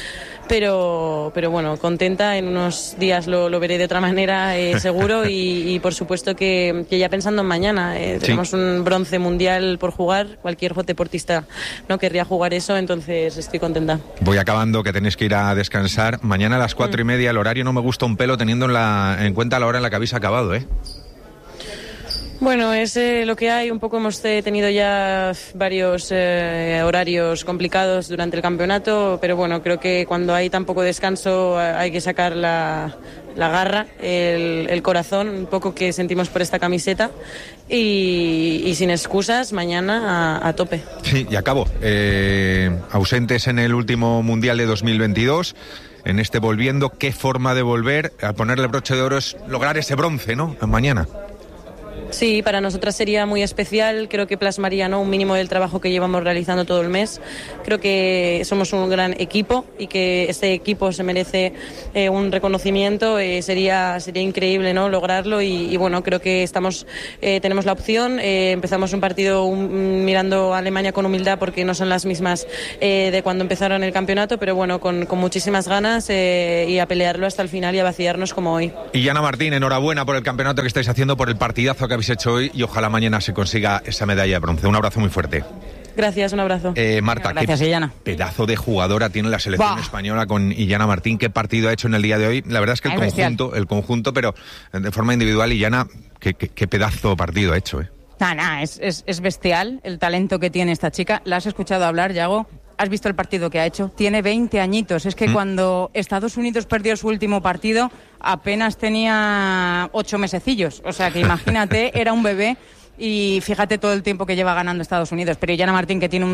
Speaker 27: pero, pero bueno, contenta. En unos días lo, lo veré de otra manera, eh, seguro, y, y por supuesto que, que ya pensando en mañana. Eh,
Speaker 3: Sí.
Speaker 27: tenemos un bronce mundial por jugar, cualquier deportista no querría jugar eso, entonces estoy contenta.
Speaker 3: Voy acabando, que tenéis que ir a descansar. Mañana a las cuatro y media, el horario no me gusta un pelo teniendo en, la, en cuenta la hora en la que habéis acabado, ¿eh?
Speaker 27: Bueno, es eh, lo que hay. Un poco hemos eh, tenido ya varios eh, horarios complicados durante el campeonato, pero bueno, creo que cuando hay tan poco descanso eh, hay que sacar la, la garra, el, el corazón, un poco que sentimos por esta camiseta, y, y sin excusas, mañana a, a tope.
Speaker 3: Sí, y acabo. Eh, ausentes en el último Mundial de dos mil veintidós, en este volviendo, ¿qué forma de volver? A ponerle broche de oro es lograr ese bronce, ¿no? Mañana.
Speaker 27: Sí, para nosotras sería muy especial. Creo que plasmaría, ¿no?, un mínimo del trabajo que llevamos realizando todo el mes. Creo que somos un gran equipo y que este equipo se merece eh, un reconocimiento. Eh, sería sería increíble, ¿no?, lograrlo, y, y bueno, creo que estamos eh, tenemos la opción. Eh, empezamos un partido un, mirando a Alemania con humildad, porque no son las mismas eh, de cuando empezaron el campeonato, pero bueno, con, con muchísimas ganas eh, y a pelearlo hasta el final y a vaciarnos como hoy.
Speaker 3: Y Yana Martín, enhorabuena por el campeonato que estáis haciendo, por el partidazo que habéis hecho hoy, y ojalá mañana se consiga esa medalla de bronce. Un abrazo muy fuerte.
Speaker 27: Gracias, un abrazo.
Speaker 3: Eh, Marta,
Speaker 27: Gracias,
Speaker 3: qué
Speaker 27: Illana.
Speaker 3: pedazo de jugadora tiene la selección
Speaker 27: Bah.
Speaker 3: española con Illana Martín. Qué partido ha hecho en el día de hoy. La verdad es que el
Speaker 26: Es bestial.
Speaker 3: conjunto, el conjunto, pero de forma individual, Illana, qué, qué, qué pedazo partido ha hecho, ¿eh?
Speaker 26: Nah, nah, es, es, es bestial el talento que tiene esta chica. ¿La has escuchado hablar, Yago? ¿Has visto el partido que ha hecho? Tiene veinte añitos. Es que
Speaker 3: Mm.
Speaker 26: cuando Estados Unidos perdió su último partido, apenas tenía ocho mesecillos. O sea que imagínate, era un bebé. Y fíjate todo el tiempo que lleva ganando Estados Unidos. Pero Illana Martín, que tiene un